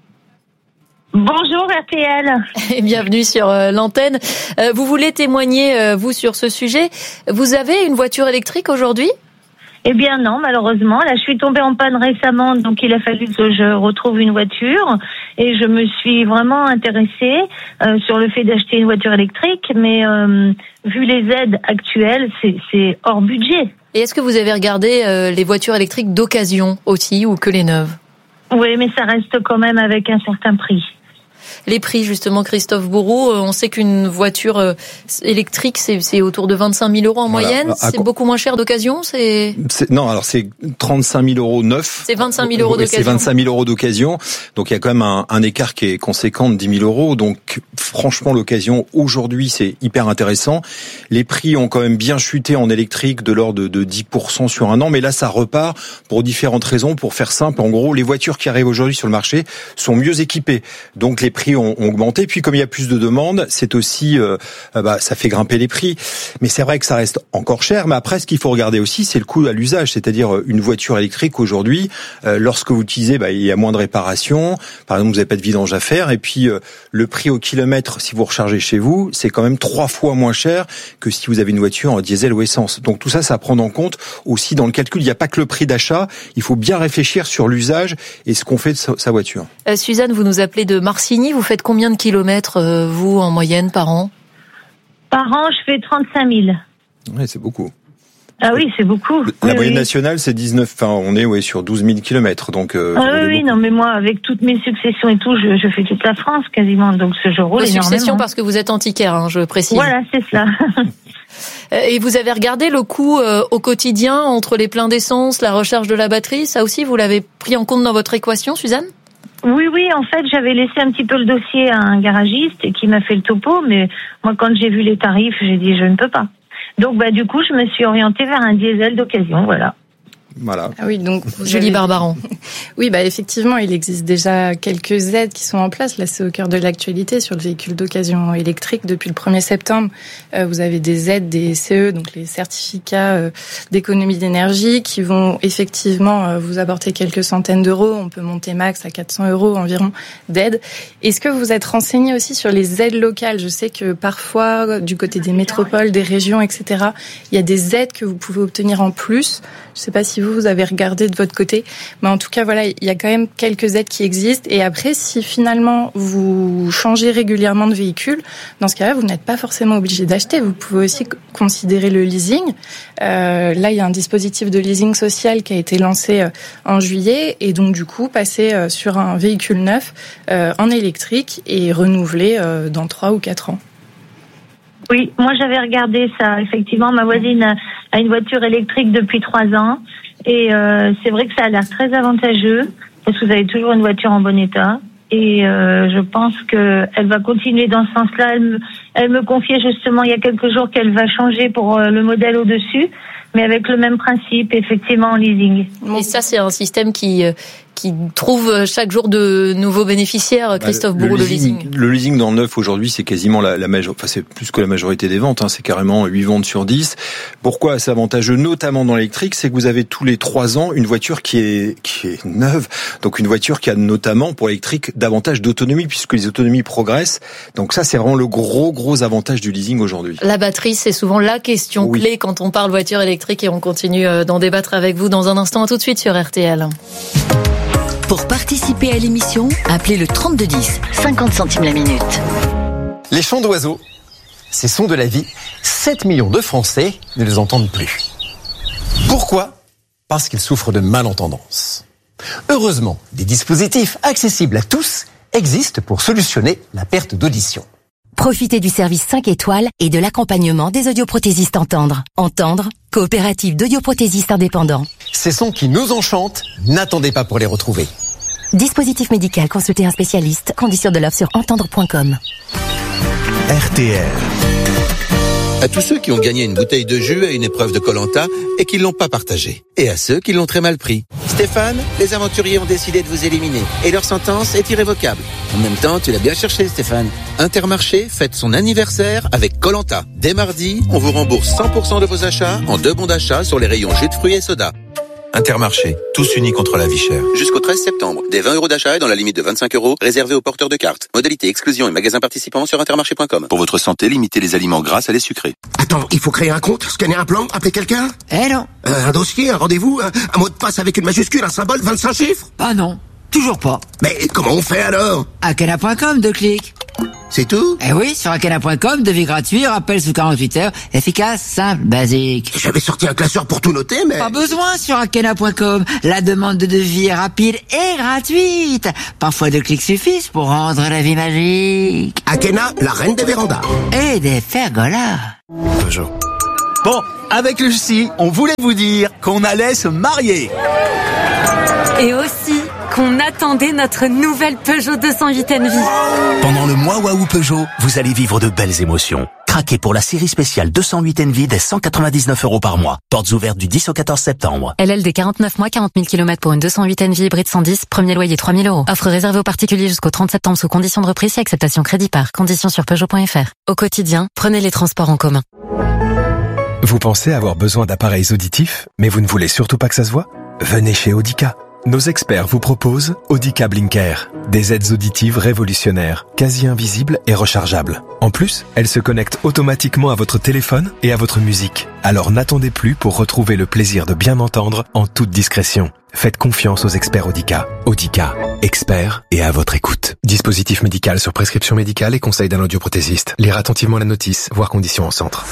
Bonjour RTL. Et bienvenue sur l'antenne. Vous voulez témoigner, vous, sur ce sujet. Vous avez une voiture électrique aujourd'hui ? Eh bien non, malheureusement. Là, je suis tombée en panne récemment, donc il a fallu que je retrouve une voiture. Et je me suis vraiment intéressée sur le fait d'acheter une voiture électrique. Mais vu les aides actuelles, c'est hors budget. Et est-ce que vous avez regardé les voitures électriques d'occasion aussi, ou que les neuves ? Oui, mais ça reste quand même avec un certain prix. Les prix, justement, Christophe Bourroux, on sait qu'une voiture électrique, c'est autour de 25 000 euros en moyenne. C'est beaucoup moins cher d'occasion, Non, alors c'est 35 000 euros neuf. C'est 25 000 euros d'occasion. C'est 25 000 euros d'occasion. Donc il y a quand même un écart qui est conséquent de 10 000 euros. Donc franchement, l'occasion aujourd'hui, c'est hyper intéressant. Les prix ont quand même bien chuté en électrique de l'ordre de 10% sur un an. Mais là, ça repart pour différentes raisons. Pour faire simple, en gros, les voitures qui arrivent aujourd'hui sur le marché sont mieux équipées. Donc les prix ont augmenté. Puis comme il y a plus de demandes, c'est aussi ça fait grimper les prix. Mais c'est vrai que ça reste encore cher. Mais après, ce qu'il faut regarder aussi, c'est le coût à l'usage. C'est-à-dire une voiture électrique aujourd'hui, lorsque vous utilisez, il y a moins de réparations. Par exemple, vous n'avez pas de vidange à faire. Et puis le prix au kilomètre, si vous rechargez chez vous, c'est quand même 3 fois moins cher que si vous avez une voiture en diesel ou essence. Donc tout ça, c'est à prendre en compte aussi dans le calcul. Il n'y a pas que le prix d'achat. Il faut bien réfléchir sur l'usage et ce qu'on fait de sa voiture. Suzanne, vous nous appelez de Marcigny. Vous faites combien de kilomètres, vous, en moyenne, par an ? Par an, je fais 35 000. Oui, c'est beaucoup. Ah oui, c'est beaucoup. La moyenne nationale, c'est 19. Enfin, on est sur 12 000 kilomètres. Donc. Non, mais moi, avec toutes mes successions et tout, je fais toute la France quasiment. Donc je roule énormément. Succession parce que vous êtes antiquaire, je précise. Voilà, c'est ça. Et vous avez regardé le coût au quotidien entre les pleins d'essence, la recharge de la batterie. Ça aussi, vous l'avez pris en compte dans votre équation, Suzanne ? Oui, en fait, j'avais laissé un petit peu le dossier à un garagiste qui m'a fait le topo, mais moi, quand j'ai vu les tarifs, j'ai dit je ne peux pas. Donc, du coup, je me suis orientée vers un diesel d'occasion, voilà. Voilà. Ah oui, donc Julie Barbaran. Oui, effectivement, il existe déjà quelques aides qui sont en place. Là, c'est au cœur de l'actualité sur le véhicule d'occasion électrique. Depuis le 1er septembre, vous avez des aides des CE, donc les certificats d'économie d'énergie, qui vont effectivement vous apporter quelques centaines d'euros. On peut monter max à 400 euros environ d'aide. Est-ce que vous êtes renseigné aussi sur les aides locales ? Je sais que parfois, du côté des métropoles, des régions, etc., il y a des aides que vous pouvez obtenir en plus. Je ne sais pas si vous avez regardé de votre côté, mais en tout cas, voilà, il y a quand même quelques aides qui existent. Et après, si finalement vous changez régulièrement de véhicule, dans ce cas-là, vous n'êtes pas forcément obligé d'acheter. Vous pouvez aussi considérer le leasing. Là, il y a un dispositif de leasing social qui a été lancé en juillet, et donc du coup, passer sur un véhicule neuf en électrique et renouvelé dans 3 ou 4 ans. Oui, moi j'avais regardé ça. Effectivement, ma voisine a une voiture électrique depuis 3 ans. Et c'est vrai que ça a l'air très avantageux, parce que vous avez toujours une voiture en bon état. Et je pense qu'elle va continuer dans ce sens-là. Elle me confiait justement il y a quelques jours qu'elle va changer pour le modèle au-dessus, mais avec le même principe, effectivement, en leasing. Et ça, c'est un système qui trouve chaque jour de nouveaux bénéficiaires, Christophe Bourroux, le leasing. Le leasing dans le neuf aujourd'hui, c'est quasiment la majorité, enfin c'est plus que la majorité des ventes, c'est carrément 8 ventes sur 10. Pourquoi c'est avantageux, notamment dans l'électrique, c'est que vous avez tous les 3 ans une voiture qui est neuve, donc une voiture qui a notamment pour l'électrique davantage d'autonomie, puisque les autonomies progressent. Donc ça, c'est vraiment le gros avantage du leasing aujourd'hui. La batterie, c'est souvent la question clé quand on parle voiture électrique, et on continue d'en débattre avec vous dans un instant. À tout de suite sur RTL. Pour participer à l'émission, appelez le 3210, 50 centimes la minute. Les chants d'oiseaux, ces sons de la vie, 7 millions de Français ne les entendent plus. Pourquoi ? Parce qu'ils souffrent de malentendance. Heureusement, des dispositifs accessibles à tous existent pour solutionner la perte d'audition. Profitez du service 5 étoiles et de l'accompagnement des audioprothésistes Entendre. Entendre, coopérative d'audioprothésistes indépendants. Ces sons qui nous enchantent, n'attendez pas pour les retrouver. Dispositif médical, consultez un spécialiste. Conditions de l'offre sur entendre.com. RTL. À tous ceux qui ont gagné une bouteille de jus à une épreuve de Koh-Lanta et qui ne l'ont pas partagé. Et à ceux qui l'ont très mal pris. Stéphane, les aventuriers ont décidé de vous éliminer. Et leur sentence est irrévocable. En même temps, tu l'as bien cherché, Stéphane. Intermarché fête son anniversaire avec Koh-Lanta. Dès mardi, on vous rembourse 100% de vos achats en 2 bons d'achat sur les rayons jus de fruits et soda. Intermarché, tous unis contre la vie chère. Jusqu'au 13 septembre, des 20 € d'achat et dans la limite de 25 € réservés aux porteurs de cartes. Modalité exclusion et magasins participants sur intermarché.com. Pour votre santé, limitez les aliments gras à les sucrés. Attends, il faut créer un compte, scanner un plan, appeler quelqu'un ? Non. Un dossier, un rendez-vous, un mot de passe avec une majuscule, un symbole, 25 chiffres ? Ah non, toujours pas. Mais comment on fait alors ? Akena.com, 2 clics. C'est tout ? Eh oui, sur Akena.com, devis gratuit, rappel sous 48 heures, efficace, simple, basique. J'avais sorti un classeur pour tout noter, mais... Pas besoin sur Akena.com. La demande de devis est rapide et gratuite. Parfois 2 clics suffisent pour rendre la vie magique. Akena, la reine des vérandas. Et des pergolas. Peugeot. Bon, avec Lucie, on voulait vous dire qu'on allait se marier. Et aussi qu'on attendait notre nouvelle Peugeot 208 Envie. Pendant le mois Waouh Peugeot, vous allez vivre de belles émotions. Craquez pour la série spéciale 208 Envie dès 199 € par mois. Portes ouvertes du 10 au 14 septembre. LLD 49 mois, 40 000 km pour une 208 Envie hybride 110, premier loyer 3 000 €. Offre réservée aux particuliers jusqu'au 30 septembre sous conditions de reprise et acceptation crédit par. Conditions sur Peugeot.fr. Au quotidien, prenez les transports en commun. Vous pensez avoir besoin d'appareils auditifs, mais vous ne voulez surtout pas que ça se voit ? Venez chez Audica. Nos experts vous proposent Audica Blinker, des aides auditives révolutionnaires, quasi invisibles et rechargeables. En plus, elles se connectent automatiquement à votre téléphone et à votre musique. Alors n'attendez plus pour retrouver le plaisir de bien entendre en toute discrétion. Faites confiance aux experts Audica. Audica, experts et à votre écoute. Dispositif médical sur prescription médicale et conseil d'un audioprothésiste. Lire attentivement la notice, voir conditions en centre.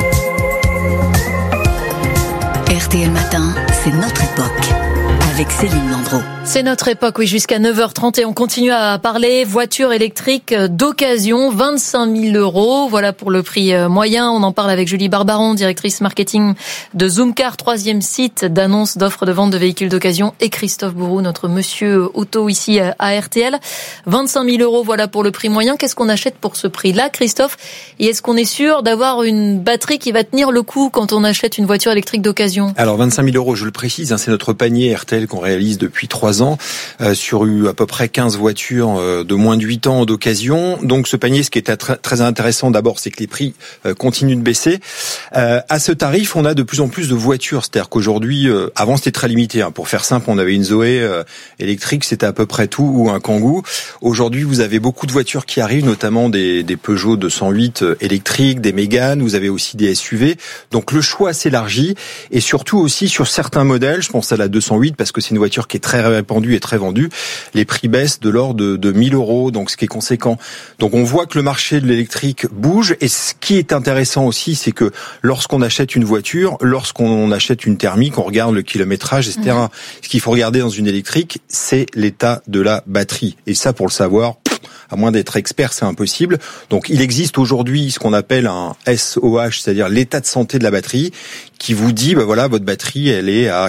RTL Matin, c'est notre époque. Avec Céline Landreau. C'est notre époque, oui, jusqu'à 9h30 et on continue à parler voiture électrique d'occasion, 25 000 €. Voilà pour le prix moyen. On en parle avec Julie Barbaron, directrice marketing de Zoomcar, 3e site d'annonce d'offres de vente de véhicules d'occasion, et Christophe Bourou, notre monsieur auto ici à RTL. 25 000 €, voilà pour le prix moyen. Qu'est-ce qu'on achète pour ce prix-là, Christophe? Et est-ce qu'on est sûr d'avoir une batterie qui va tenir le coup quand on achète une voiture électrique d'occasion? Alors 25 000 €, je le précise, c'est notre panier RTL qu'on réalise depuis 3 ans sur à peu près 15 voitures de moins de 8 ans d'occasion. Donc ce panier, ce qui est très intéressant d'abord, c'est que les prix continuent de baisser. À ce tarif, on a de plus en plus de voitures. C'est-à-dire qu'aujourd'hui, avant c'était très limité. Pour faire simple, on avait une Zoé électrique, c'était à peu près tout, ou un Kangoo. Aujourd'hui, vous avez beaucoup de voitures qui arrivent, notamment des Peugeot 208 électriques, des Mégane, vous avez aussi des SUV. Donc le choix s'élargit et surtout aussi sur certains modèles, je pense à la 208 parce que c'est une voiture qui est très répandue et très vendue, les prix baissent de l'ordre de 1 000 €, donc ce qui est conséquent. Donc on voit que le marché de l'électrique bouge, et ce qui est intéressant aussi, c'est que lorsqu'on achète une voiture, lorsqu'on achète une thermique, on regarde le kilométrage, etc. Ce qu'il faut regarder dans une électrique, c'est l'état de la batterie. Et ça, pour le savoir, à moins d'être expert, c'est impossible. Donc il existe aujourd'hui ce qu'on appelle un SOH, c'est-à-dire l'état de santé de la batterie, qui vous dit, voilà, votre batterie, elle est à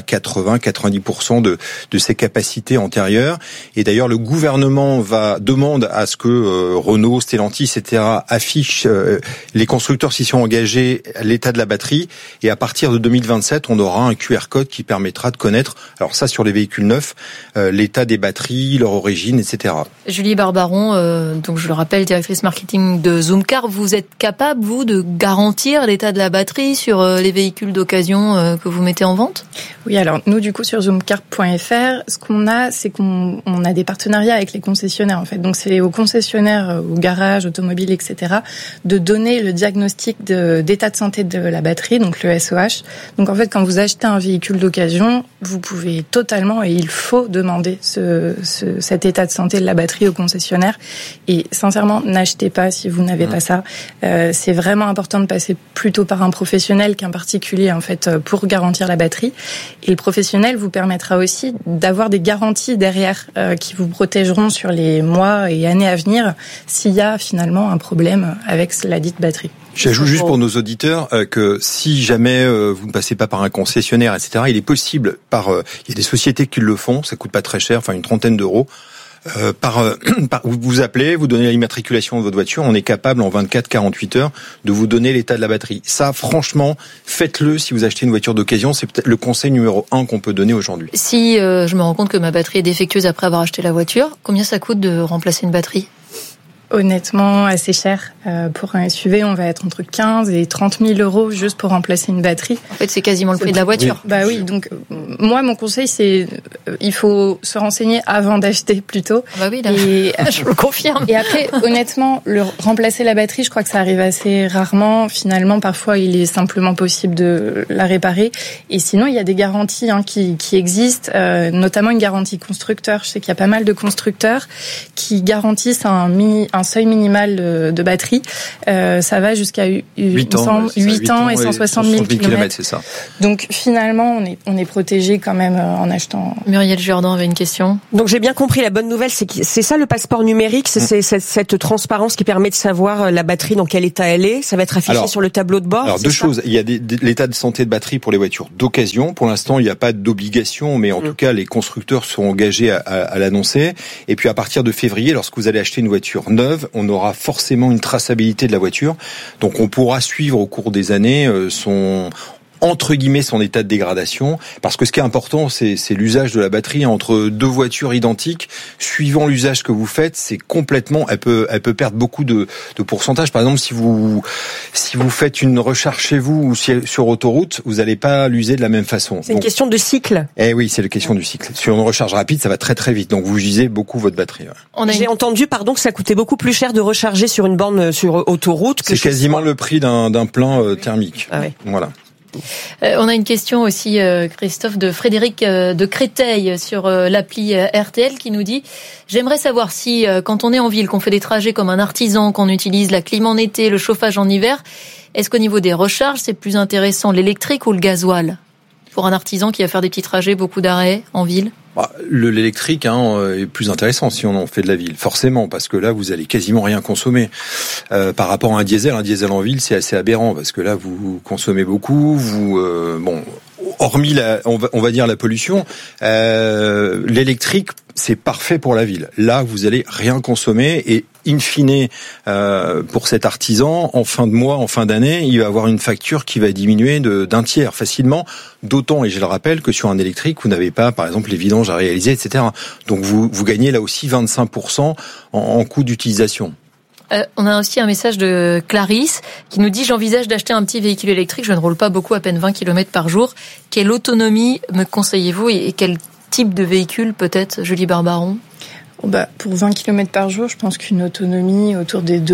80-90% de ses capacités antérieures. Et d'ailleurs, le gouvernement demande à ce que Renault, Stellantis, etc. affichent, les constructeurs s'y sont engagés, l'état de la batterie. Et à partir de 2027, on aura un QR code qui permettra de connaître, alors ça sur les véhicules neufs, l'état des batteries, leur origine, etc. Julie Barbaron, donc je le rappelle, directrice marketing de Zoomcar, vous êtes capable, vous, de garantir l'état de la batterie sur les véhicules d'occasion que vous mettez en vente? Oui, alors nous, du coup, sur zoomcar.fr, ce qu'on a, c'est qu'on a des partenariats avec les concessionnaires, en fait. Donc c'est aux concessionnaires, aux garages, automobiles, etc., de donner le diagnostic d'état de santé de la batterie, donc le SOH. Donc en fait, quand vous achetez un véhicule d'occasion, vous pouvez totalement, et il faut demander cet état de santé de la batterie au concessionnaire. Et sincèrement, n'achetez pas si vous n'avez pas ça. C'est vraiment important de passer plutôt par un professionnel qu'un particulier, en fait, pour garantir la batterie. Et le professionnel vous permettra aussi d'avoir des garanties derrière qui vous protégeront sur les mois et années à venir s'il y a finalement un problème avec la dite batterie. J'ajoute juste pour nos auditeurs que si jamais vous ne passez pas par un concessionnaire, etc., il est possible il y a des sociétés qui le font, ça coûte pas très cher, une 30aine d'euros, Vous appelez, vous donnez l'immatriculation de votre voiture, on est capable en 24-48 heures de vous donner l'état de la batterie. Ça, franchement, faites-le si vous achetez une voiture d'occasion. C'est peut-être le conseil numéro 1 qu'on peut donner aujourd'hui. Si je me rends compte que ma batterie est défectueuse après avoir acheté la voiture, combien ça coûte de remplacer une batterie ? Honnêtement, assez cher. Pour un SUV, on va être entre 15 et 30 000 euros juste pour remplacer une batterie. En fait, c'est quasiment le prix de la voiture. Oui. Bah oui, donc moi, mon conseil, c'est il faut se renseigner avant d'acheter plutôt. Bah oui, là, je le confirme. Et après, honnêtement, remplacer la batterie, je crois que ça arrive assez rarement. Finalement, parfois, il est simplement possible de la réparer. Et sinon, il y a des garanties qui existent, notamment une garantie constructeur. Je sais qu'il y a pas mal de constructeurs qui garantissent un seuil minimal de batterie. Ça va jusqu'à 8 ans et 160 000 km. C'est ça. Donc finalement, on est protégé quand même en achetant. Muriel Jourdan avait une question. Donc j'ai bien compris, la bonne nouvelle, c'est ça le passeport numérique, c'est cette transparence qui permet de savoir la batterie dans quel état elle est. Ça va être affiché sur le tableau de bord. Alors deux choses. Il y a l'état de santé de batterie pour les voitures d'occasion. Pour l'instant, il n'y a pas d'obligation, mais en tout cas, les constructeurs sont engagés à l'annoncer. Et puis à partir de février, lorsque vous allez acheter une voiture neuve, on aura forcément une traçabilité de la voiture. Donc on pourra suivre au cours des années son état de dégradation, parce que ce qui est important, c'est l'usage de la batterie entre deux voitures identiques. Suivant l'usage que vous faites, c'est complètement, elle peut perdre beaucoup de pourcentage. Par exemple, si vous faites une recharge chez vous ou sur autoroute, vous n'allez pas l'user de la même façon. C'est une question de cycle. Eh oui, c'est la question du cycle. Sur une recharge rapide, ça va très très vite. Donc vous usez beaucoup votre batterie. Ouais. J'ai entendu, que ça coûtait beaucoup plus cher de recharger sur une borne sur autoroute que c'est quasiment le prix d'un plein thermique. Ah ouais. Voilà. On a une question aussi, Christophe, de Frédéric de Créteil sur l'appli RTL qui nous dit « J'aimerais savoir si, quand on est en ville, qu'on fait des trajets comme un artisan, qu'on utilise la clim en été, le chauffage en hiver, est-ce qu'au niveau des recharges, c'est plus intéressant l'électrique ou le gasoil pour un artisan qui va faire des petits trajets, beaucoup d'arrêts en ville ?» L'électrique est plus intéressant si on en fait de la ville, forcément, parce que là vous allez quasiment rien consommer par rapport à un diesel en ville, c'est assez aberrant parce que là vous consommez beaucoup, hormis on va dire la pollution, l'électrique c'est parfait pour la ville. Là vous allez rien consommer et in fine, pour cet artisan, en fin de mois, en fin d'année, il va avoir une facture qui va diminuer d'un tiers facilement. D'autant, et je le rappelle, que sur un électrique, vous n'avez pas, par exemple, les vidanges à réaliser, etc. Donc vous gagnez là aussi 25% en coût d'utilisation. On a aussi un message de Clarisse qui nous dit « J'envisage d'acheter un petit véhicule électrique, je ne roule pas beaucoup, à peine 20 km par jour. Quelle autonomie me conseillez-vous et quel type de véhicule peut-être, Julie Barbaron ?» Pour 20 km par jour, je pense qu'une autonomie autour des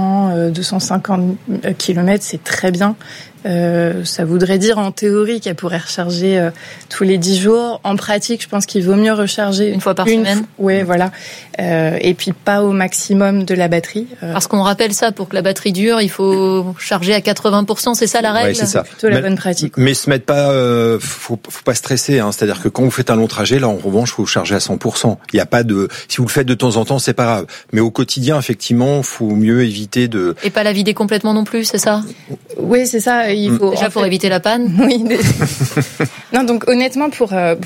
250 km, c'est très bien. Ça voudrait dire en théorie qu'elle pourrait recharger tous les 10 jours. En pratique, je pense qu'il vaut mieux recharger une fois par semaine. Oui, voilà. Et puis pas au maximum de la batterie. Parce qu'on rappelle ça, pour que la batterie dure, il faut charger à 80%, c'est ça la règle ? Ouais, c'est ça. Plutôt la bonne pratique. Mais se mettre pas, faut pas stresser. C'est-à-dire que quand vous faites un long trajet, là en revanche, faut charger à 100%. Il y a pas de, si vous le faites de temps en temps, c'est pas grave. Mais au quotidien, effectivement, faut mieux éviter de. Et pas la vider complètement non plus, c'est ça ? Oui, c'est ça. Il faut déjà pour éviter la panne. Oui. Non, donc honnêtement, pour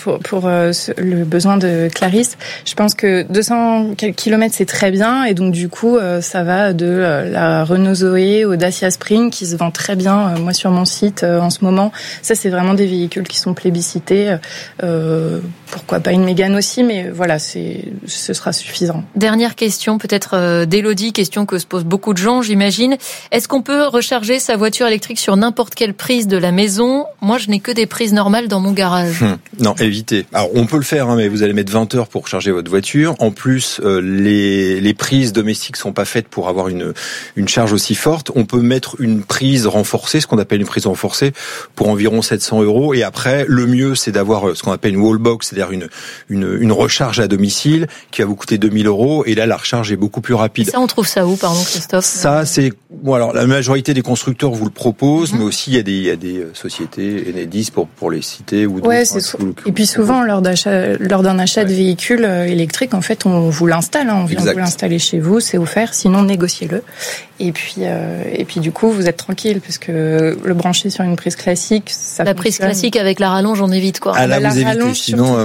le besoin de Clarisse, je pense que 200 km c'est très bien, et donc du coup ça va de la Renault Zoé au Dacia Spring qui se vend très bien. Moi sur mon site en ce moment, ça c'est vraiment des véhicules qui sont plébiscités. Pourquoi pas une Mégane aussi, mais voilà, ce sera suffisant. Dernière question peut-être d'Élodie, question que se posent beaucoup de gens, j'imagine. Est-ce qu'on peut recharger sa voiture électrique sur n'importe quelle prise de la maison ? Moi, je n'ai que des prises normales dans mon garage. Non, évitez. Alors, on peut le faire, mais vous allez mettre 20 heures pour recharger votre voiture. En plus, les prises domestiques sont pas faites pour avoir une charge aussi forte. On peut mettre une prise renforcée, ce qu'on appelle une prise renforcée, pour environ 700 €. Et après, le mieux, c'est d'avoir ce qu'on appelle une wallbox, c'est-à-dire une recharge à domicile qui va vous coûter 2000 €. Et là, la recharge est beaucoup plus rapide. Et ça, on trouve ça où, pardon, Christophe ? Ça, c'est alors la majorité des constructeurs vous le proposent, mais aussi il y a des sociétés, Enedis pour les citer ou d'autres. Ouais, et puis souvent lors d'un achat de véhicule électrique, en fait, on vous l'installe, on vient vous l'installer chez vous, c'est offert. Sinon, négociez-le. Et puis du coup, vous êtes tranquille parce que le brancher sur une prise classique, ça prise classique avec la rallonge, on évite quoi. Ah là, vous évitez. Sinon,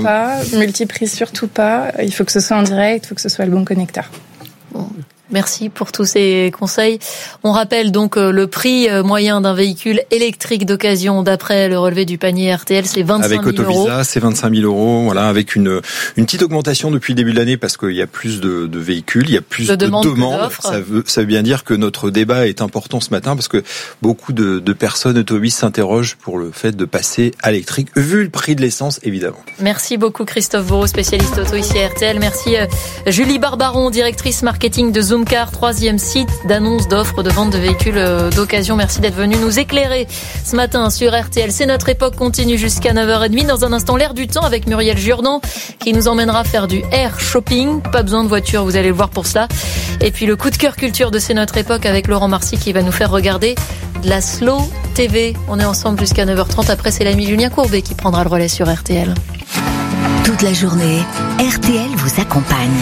pas, multiprise surtout pas. Il faut que ce soit en direct, il faut que ce soit le bon connecteur. Bon. Merci pour tous ces conseils. On rappelle donc le prix moyen d'un véhicule électrique d'occasion d'après le relevé du panier RTL, c'est 25 000 avec euros. Avec Autovisa, c'est 25 000 euros. Voilà, avec une petite augmentation depuis le début de l'année parce qu'il y a plus de véhicules, il y a plus de demandes. Ça veut bien dire que notre débat est important ce matin parce que beaucoup de personnes automobilistes s'interrogent pour le fait de passer à l'électrique, vu le prix de l'essence, évidemment. Merci beaucoup Christophe Bourreau, spécialiste auto ici à RTL. Merci Julie Barbaron, directrice marketing de Zoomcar, 3e site d'annonce d'offres de vente de véhicules d'occasion. Merci d'être venu nous éclairer ce matin sur RTL. C'est notre époque continue jusqu'à 9h30. Dans un instant, l'air du temps avec Muriel Jourdan qui nous emmènera faire du air shopping. Pas besoin de voiture, vous allez le voir pour cela. Et puis le coup de cœur culture de C'est notre époque avec Laurent Marcy qui va nous faire regarder de la Slow TV. On est ensemble jusqu'à 9h30. Après, c'est l'ami Julien Courbet qui prendra le relais sur RTL. Toute la journée, RTL vous accompagne.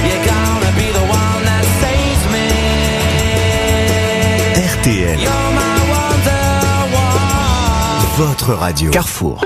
RTL, votre radio. Carrefour.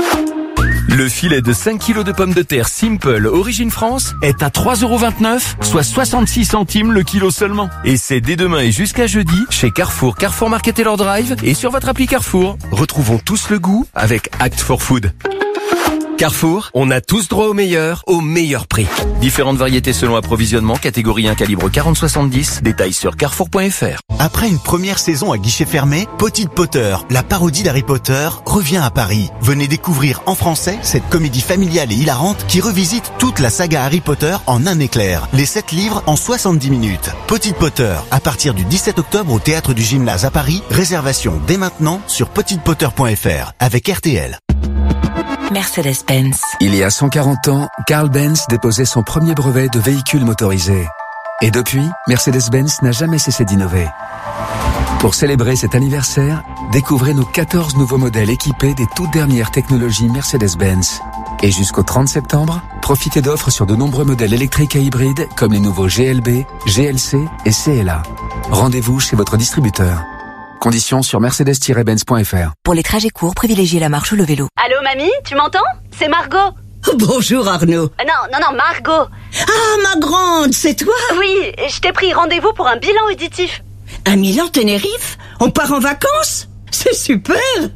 Le filet de 5 kg de pommes de terre Simple Origine France est à 3,29 €, soit 66 centimes le kilo seulement. Et c'est dès demain et jusqu'à jeudi chez Carrefour, Carrefour Market Taylor Drive et sur votre appli Carrefour. Retrouvons tous le goût avec Act for Food. Carrefour, on a tous droit au meilleur prix. Différentes variétés selon approvisionnement, catégorie 1 calibre 40-70, détails sur carrefour.fr. Après une première saison à guichet fermé, Potted Potter, la parodie d'Harry Potter, revient à Paris. Venez découvrir en français cette comédie familiale et hilarante qui revisite toute la saga Harry Potter en un éclair. Les 7 livres en 70 minutes. Potted Potter, à partir du 17 octobre au Théâtre du Gymnase à Paris. Réservation dès maintenant sur pottedpotter.fr avec RTL. Mercedes-Benz. Il y a 140 ans, Carl Benz déposait son premier brevet de véhicule motorisé. Et depuis, Mercedes-Benz n'a jamais cessé d'innover. Pour célébrer cet anniversaire, découvrez nos 14 nouveaux modèles équipés des toutes dernières technologies Mercedes-Benz. Et jusqu'au 30 septembre, profitez d'offres sur de nombreux modèles électriques et hybrides comme les nouveaux GLB, GLC et CLA. Rendez-vous chez votre distributeur. Conditions sur mercedes-benz.fr. Pour les trajets courts, privilégiez la marche ou le vélo. Allô mamie, tu m'entends? C'est Margot. Bonjour Arnaud. Non, Margot. Ah, ma grande, c'est toi? Oui, je t'ai pris rendez-vous pour un bilan auditif. Un Milan Tenerife? On part en vacances? C'est super!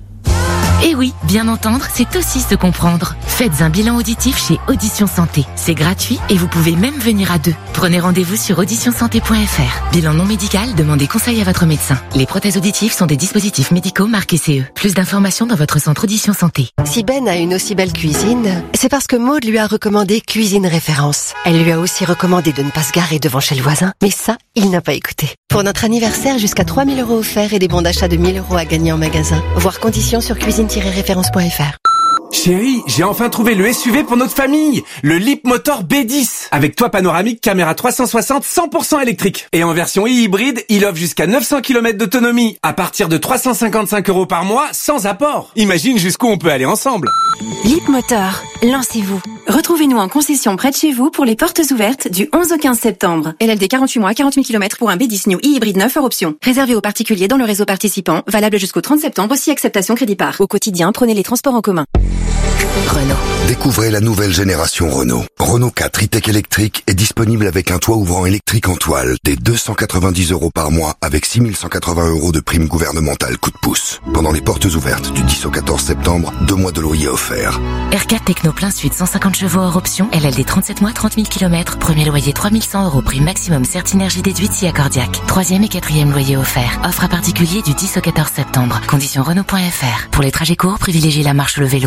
Et oui, bien entendre, c'est aussi se comprendre. Faites un bilan auditif chez Audition Santé. C'est gratuit et vous pouvez même venir à deux. Prenez rendez-vous sur auditionsanté.fr. Bilan non médical, demandez conseil à votre médecin. Les prothèses auditives sont des dispositifs médicaux marqués CE. Plus d'informations dans votre centre Audition Santé. Si Ben a une aussi belle cuisine, c'est parce que Maud lui a recommandé Cuisine Référence. Elle lui a aussi recommandé de ne pas se garer devant chez le voisin, mais ça, il n'a pas écouté. Pour notre anniversaire, jusqu'à 3 000 € offerts et des bons d'achat de 1 000 € à gagner en magasin. Voir conditions sur cuisine-référence.fr. Chérie, j'ai enfin trouvé le SUV pour notre famille, le Leapmotor B10, avec toit panoramique, caméra 360, 100% électrique. Et en version e-hybride, il offre jusqu'à 900 km d'autonomie, à partir de 355 € par mois, sans apport. Imagine jusqu'où on peut aller ensemble. Leapmotor, lancez-vous. Retrouvez-nous en concession près de chez vous pour les portes ouvertes du 11 au 15 septembre. LLD 48 mois, 40 000 km pour un B10 New e-hybride 9 hors option. Réservé aux particuliers dans le réseau participant, valable jusqu'au 30 septembre, aussi acceptation crédit par. Au quotidien, prenez les transports en commun. Renault. Découvrez la nouvelle génération Renault. Renault 4 e-tech électrique est disponible avec un toit ouvrant électrique en toile dès 290 € par mois avec 6 180 € de prime gouvernementale coup de pouce. Pendant les portes ouvertes du 10 au 14 septembre, 2 mois de loyer offerts. R4 Techno plein sud, 150 chevaux hors option, LLD 37 mois, 30 000 km, premier loyer 3 100 €, prime maximum Certinergie déduite si accordiaque. 3e et 4e loyer offert. Offre à particulier du 10 au 14 septembre. Conditions Renault.fr. Pour les trajets courts, privilégiez la marche ou le vélo.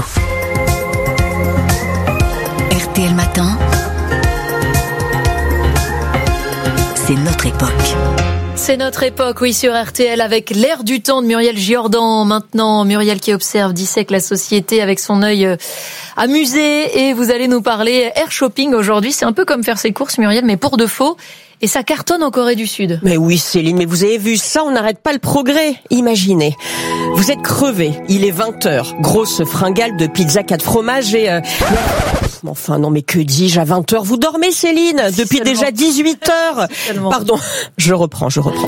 RTL Matin, c'est notre époque. C'est notre époque, oui, sur RTL, avec l'air du temps de Muriel Jourdan. Maintenant, Muriel qui observe, dissèque la société avec son œil amusé. Et vous allez nous parler air shopping aujourd'hui. C'est un peu comme faire ses courses, Muriel, mais pour de faux. Et ça cartonne en Corée du Sud. Mais oui, Céline, mais vous avez vu ça, on n'arrête pas le progrès. Imaginez, vous êtes crevé, il est 20h, grosse fringale de pizza 4 fromages et... Enfin, non, mais que dis-je, à 20h, vous dormez, Céline, depuis déjà 18h. Pardon, je reprends.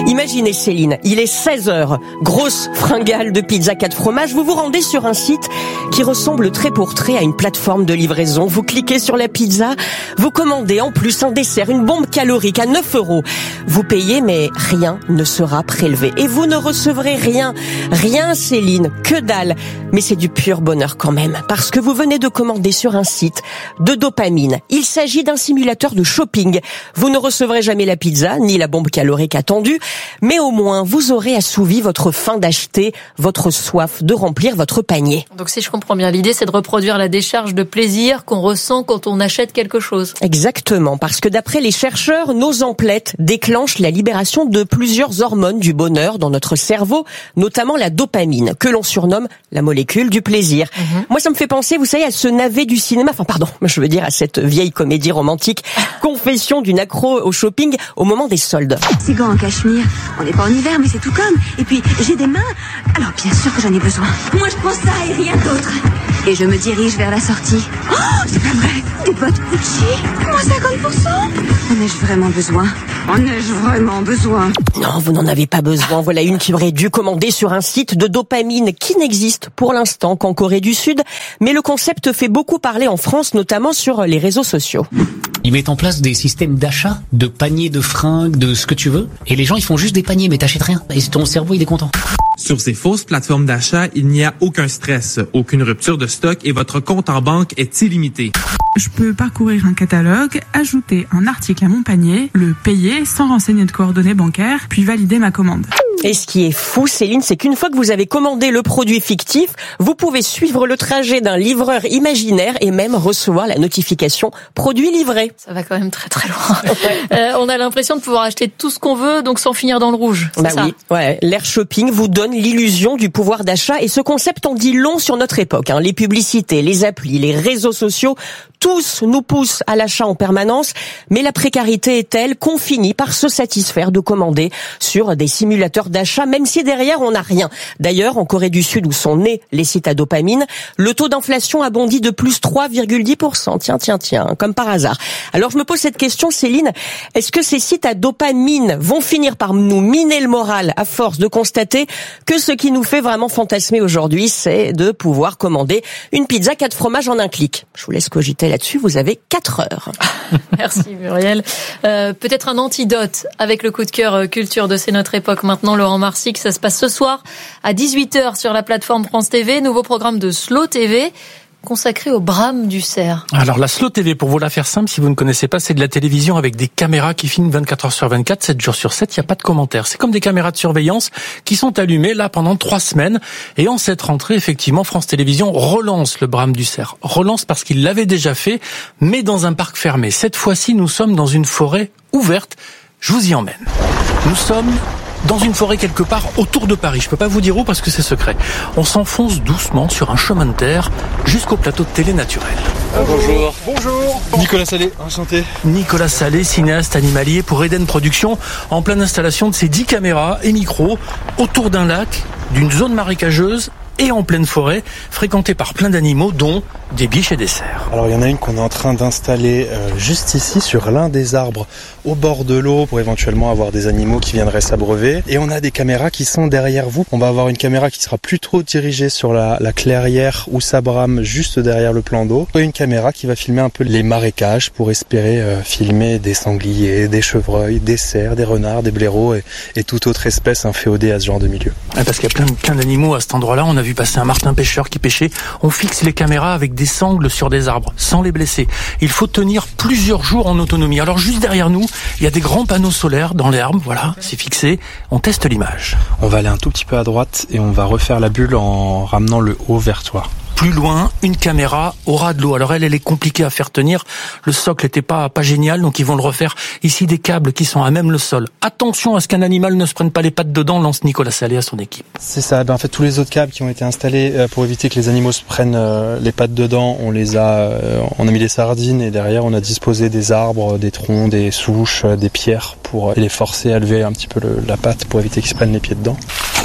Imaginez Céline, il est 16h, grosse fringale de pizza 4 fromages, vous vous rendez sur un site qui ressemble trait pour trait à une plateforme de livraison. Vous cliquez sur la pizza, vous commandez en plus un dessert, une bombe calorique à 9 €. Vous payez mais rien ne sera prélevé et vous ne recevrez rien. Rien Céline, que dalle. Mais c'est du pur bonheur quand même parce que vous venez de commander sur un site de dopamine. Il s'agit d'un simulateur de shopping. Vous ne recevrez jamais la pizza ni la bombe calorique attendue, mais au moins vous aurez assouvi votre faim d'acheter, votre soif de remplir votre panier. Donc si je comprends bien, l'idée c'est de reproduire la décharge de plaisir qu'on ressent quand on achète quelque chose. Exactement, parce que d'après les chercheurs, nos emplettes déclenchent la libération de plusieurs hormones du bonheur dans notre cerveau, notamment la dopamine, que l'on surnomme la molécule du plaisir. Moi ça me fait penser, vous savez, à ce navet du cinéma, je veux dire à cette vieille comédie romantique, Confession d'une accro au shopping au moment des soldes. Ces gants en cachemire, on n'est pas en hiver mais c'est tout comme. Et puis j'ai des mains, alors bien sûr que j'en ai besoin. Moi je prends ça et rien d'autre. Et je me dirige vers la sortie. Oh, c'est pas vrai. Des bottes Gucci, moins 50%. En ai-je vraiment besoin? En ai-je vraiment besoin? Non, vous n'en avez pas besoin. Voilà une qui aurait dû commander sur un site de dopamine qui n'existe pour l'instant qu'en Corée du Sud. Mais le concept fait beaucoup parler en France, notamment sur les réseaux sociaux. Ils mettent en place des systèmes d'achat, de paniers de fringues, de ce que tu veux. Et les gens, ils font juste des paniers, mais t'achètes rien. Et ton cerveau, il est content. Sur ces fausses plateformes d'achat, il n'y a aucun stress, aucune rupture de stock et votre compte en banque est illimité. Je peux parcourir un catalogue, ajouter un article à mon panier, le payer sans renseigner de coordonnées bancaires, puis valider ma commande. Et ce qui est fou, Céline, c'est qu'une fois que vous avez commandé le produit fictif, vous pouvez suivre le trajet d'un livreur imaginaire et même recevoir la notification produit livré. Ça va quand même très très loin. On a l'impression de pouvoir acheter tout ce qu'on veut, donc sans finir dans le rouge. C'est ça. Oui, ouais. L'air shopping vous donne l'illusion du pouvoir d'achat et ce concept en dit long sur notre époque. Les publicités, les applis, les réseaux sociaux, tous nous poussent à l'achat en permanence, mais la précarité est telle qu'on finit par se satisfaire de commander sur des simulateurs d'achat, même si derrière on n'a rien. D'ailleurs, en Corée du Sud, où sont nés les sites à dopamine, le taux d'inflation a bondi de plus 3,10%. Tiens, comme par hasard. Alors je me pose cette question, Céline, est-ce que ces sites à dopamine vont finir par nous miner le moral à force de constater que ce qui nous fait vraiment fantasmer aujourd'hui, c'est de pouvoir commander une pizza 4 fromages en un clic? Je vous laisse cogiter là-dessus, vous avez 4 heures. Merci Muriel. Peut-être un antidote avec le coup de cœur culture de C'est notre époque maintenant, Laurent Marsic. Ça se passe ce soir à 18h sur la plateforme France TV. Nouveau programme de Slow TV consacré au brame du cerf. Alors la Slow TV, pour vous la faire simple, si vous ne connaissez pas, c'est de la télévision avec des caméras qui filment 24 heures sur 24, 7 jours sur 7, il n'y a pas de commentaires. C'est comme des caméras de surveillance qui sont allumées là pendant 3 semaines. Et en cette rentrée, effectivement, France Télévisions relance le brame du cerf. Relance parce qu'il l'avait déjà fait, mais dans un parc fermé. Cette fois-ci, nous sommes dans une forêt ouverte. Je vous y emmène. Nous sommes dans une forêt quelque part autour de Paris. Je peux pas vous dire où parce que c'est secret. On s'enfonce doucement sur un chemin de terre jusqu'au plateau de télé naturel. Bonjour. Bonjour. Nicolas Salé, enchanté. Nicolas Salé, cinéaste animalier pour Eden Productions, en pleine installation de ses 10 caméras et micros autour d'un lac, d'une zone marécageuse et en pleine forêt, fréquentée par plein d'animaux, dont des biches et des cerfs. Alors il y en a une qu'on est en train d'installer juste ici, sur l'un des arbres, au bord de l'eau, pour éventuellement avoir des animaux qui viendraient s'abreuver. Et on a des caméras qui sont derrière vous. On va avoir une caméra qui sera plutôt dirigée sur la clairière où ça brame juste derrière le plan d'eau. Et une caméra qui va filmer un peu les marécages pour espérer filmer des sangliers, des chevreuils, des cerfs, des renards, des blaireaux et toute autre espèce inféodée à ce genre de milieu. Parce qu'il y a plein d'animaux à cet endroit-là. On a vu passer un martin pêcheur qui pêchait. On fixe les caméras avec des sangles sur des arbres, sans les blesser. Il faut tenir plusieurs jours en autonomie. Alors juste derrière nous, il y a des grands panneaux solaires dans l'herbe, voilà, c'est fixé. On teste l'image. On va aller un tout petit peu à droite et on va refaire la bulle en ramenant le haut vers toi. Plus loin, une caméra au ras de l'eau. Alors elle est compliquée à faire tenir. Le socle n'était pas génial, donc ils vont le refaire. Ici, des câbles qui sont à même le sol. Attention à ce qu'un animal ne se prenne pas les pattes dedans, lance Nicolas Salé à son équipe. C'est ça. En fait, tous les autres câbles qui ont été installés pour éviter que les animaux se prennent les pattes dedans, on a mis des sardines et derrière on a disposé des arbres, des troncs, des souches, des pierres pour les forcer à lever un petit peu la patte pour éviter qu'ils se prennent les pieds dedans.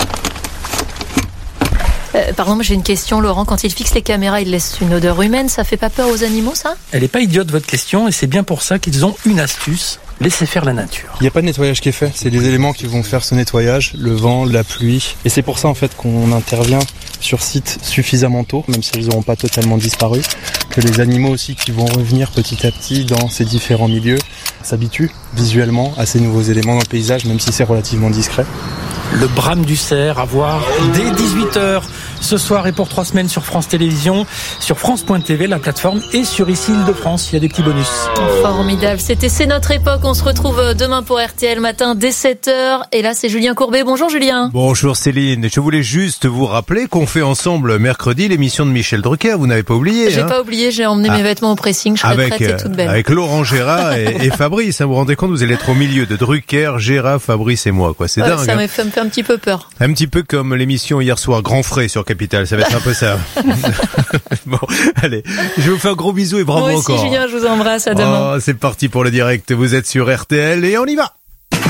Pardon, moi j'ai une question, Laurent. Quand ils fixent les caméras, ils laissent une odeur humaine. Ça fait pas peur aux animaux, ça ? Elle est pas idiote, votre question, et c'est bien pour ça qu'ils ont une astuce. Laissez faire la nature. Il n'y a pas de nettoyage qui est fait, c'est les éléments qui vont faire ce nettoyage, le vent, la pluie. Et c'est pour ça en fait qu'on intervient sur site suffisamment tôt, même si elles n'auront pas totalement disparu, que les animaux aussi qui vont revenir petit à petit dans ces différents milieux s'habituent visuellement à ces nouveaux éléments dans le paysage, même si c'est relativement discret. Le brame du cerf à voir dès 18h ce soir et pour 3 semaines sur France Télévisions, sur France.tv, la plateforme, et sur ici Île-de-France. Il y a des petits bonus. Formidable. C'est notre époque. On se retrouve demain pour RTL Matin dès 7h. Et là, c'est Julien Courbet. Bonjour Julien. Bonjour Céline. Je voulais juste vous rappeler qu'on fait ensemble mercredi l'émission de Michel Drucker. Vous n'avez pas oublié. J'ai pas oublié. J'ai emmené mes vêtements au pressing. Je serai prête et toute belle. Avec Laurent Gérard et Fabrice. Vous vous rendez compte, vous allez être au milieu de Drucker, Gérard, Fabrice et moi. C'est dingue. Ça me fait un petit peu peur. Un petit peu comme l'émission hier soir, Grand Frais sur Capital. Ça va être un peu ça. Bon, allez. Je vous fais un gros bisou et bravo moi aussi, encore. Julien, je vous embrasse. À demain. Oh, c'est parti pour le direct. Vous êtes sur RTL et on y va.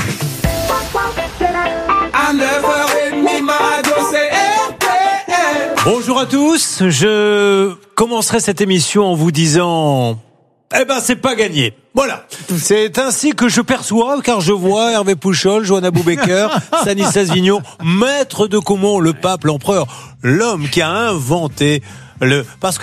Bonjour à tous. Je commencerai cette émission en vous disant... c'est pas gagné. Voilà. C'est ainsi que je perçois, car je vois Hervé Pouchol, Johanna Boubaker, Stanislas Vignon, maître de Caumont, le pape, l'empereur, l'homme qui a inventé parce que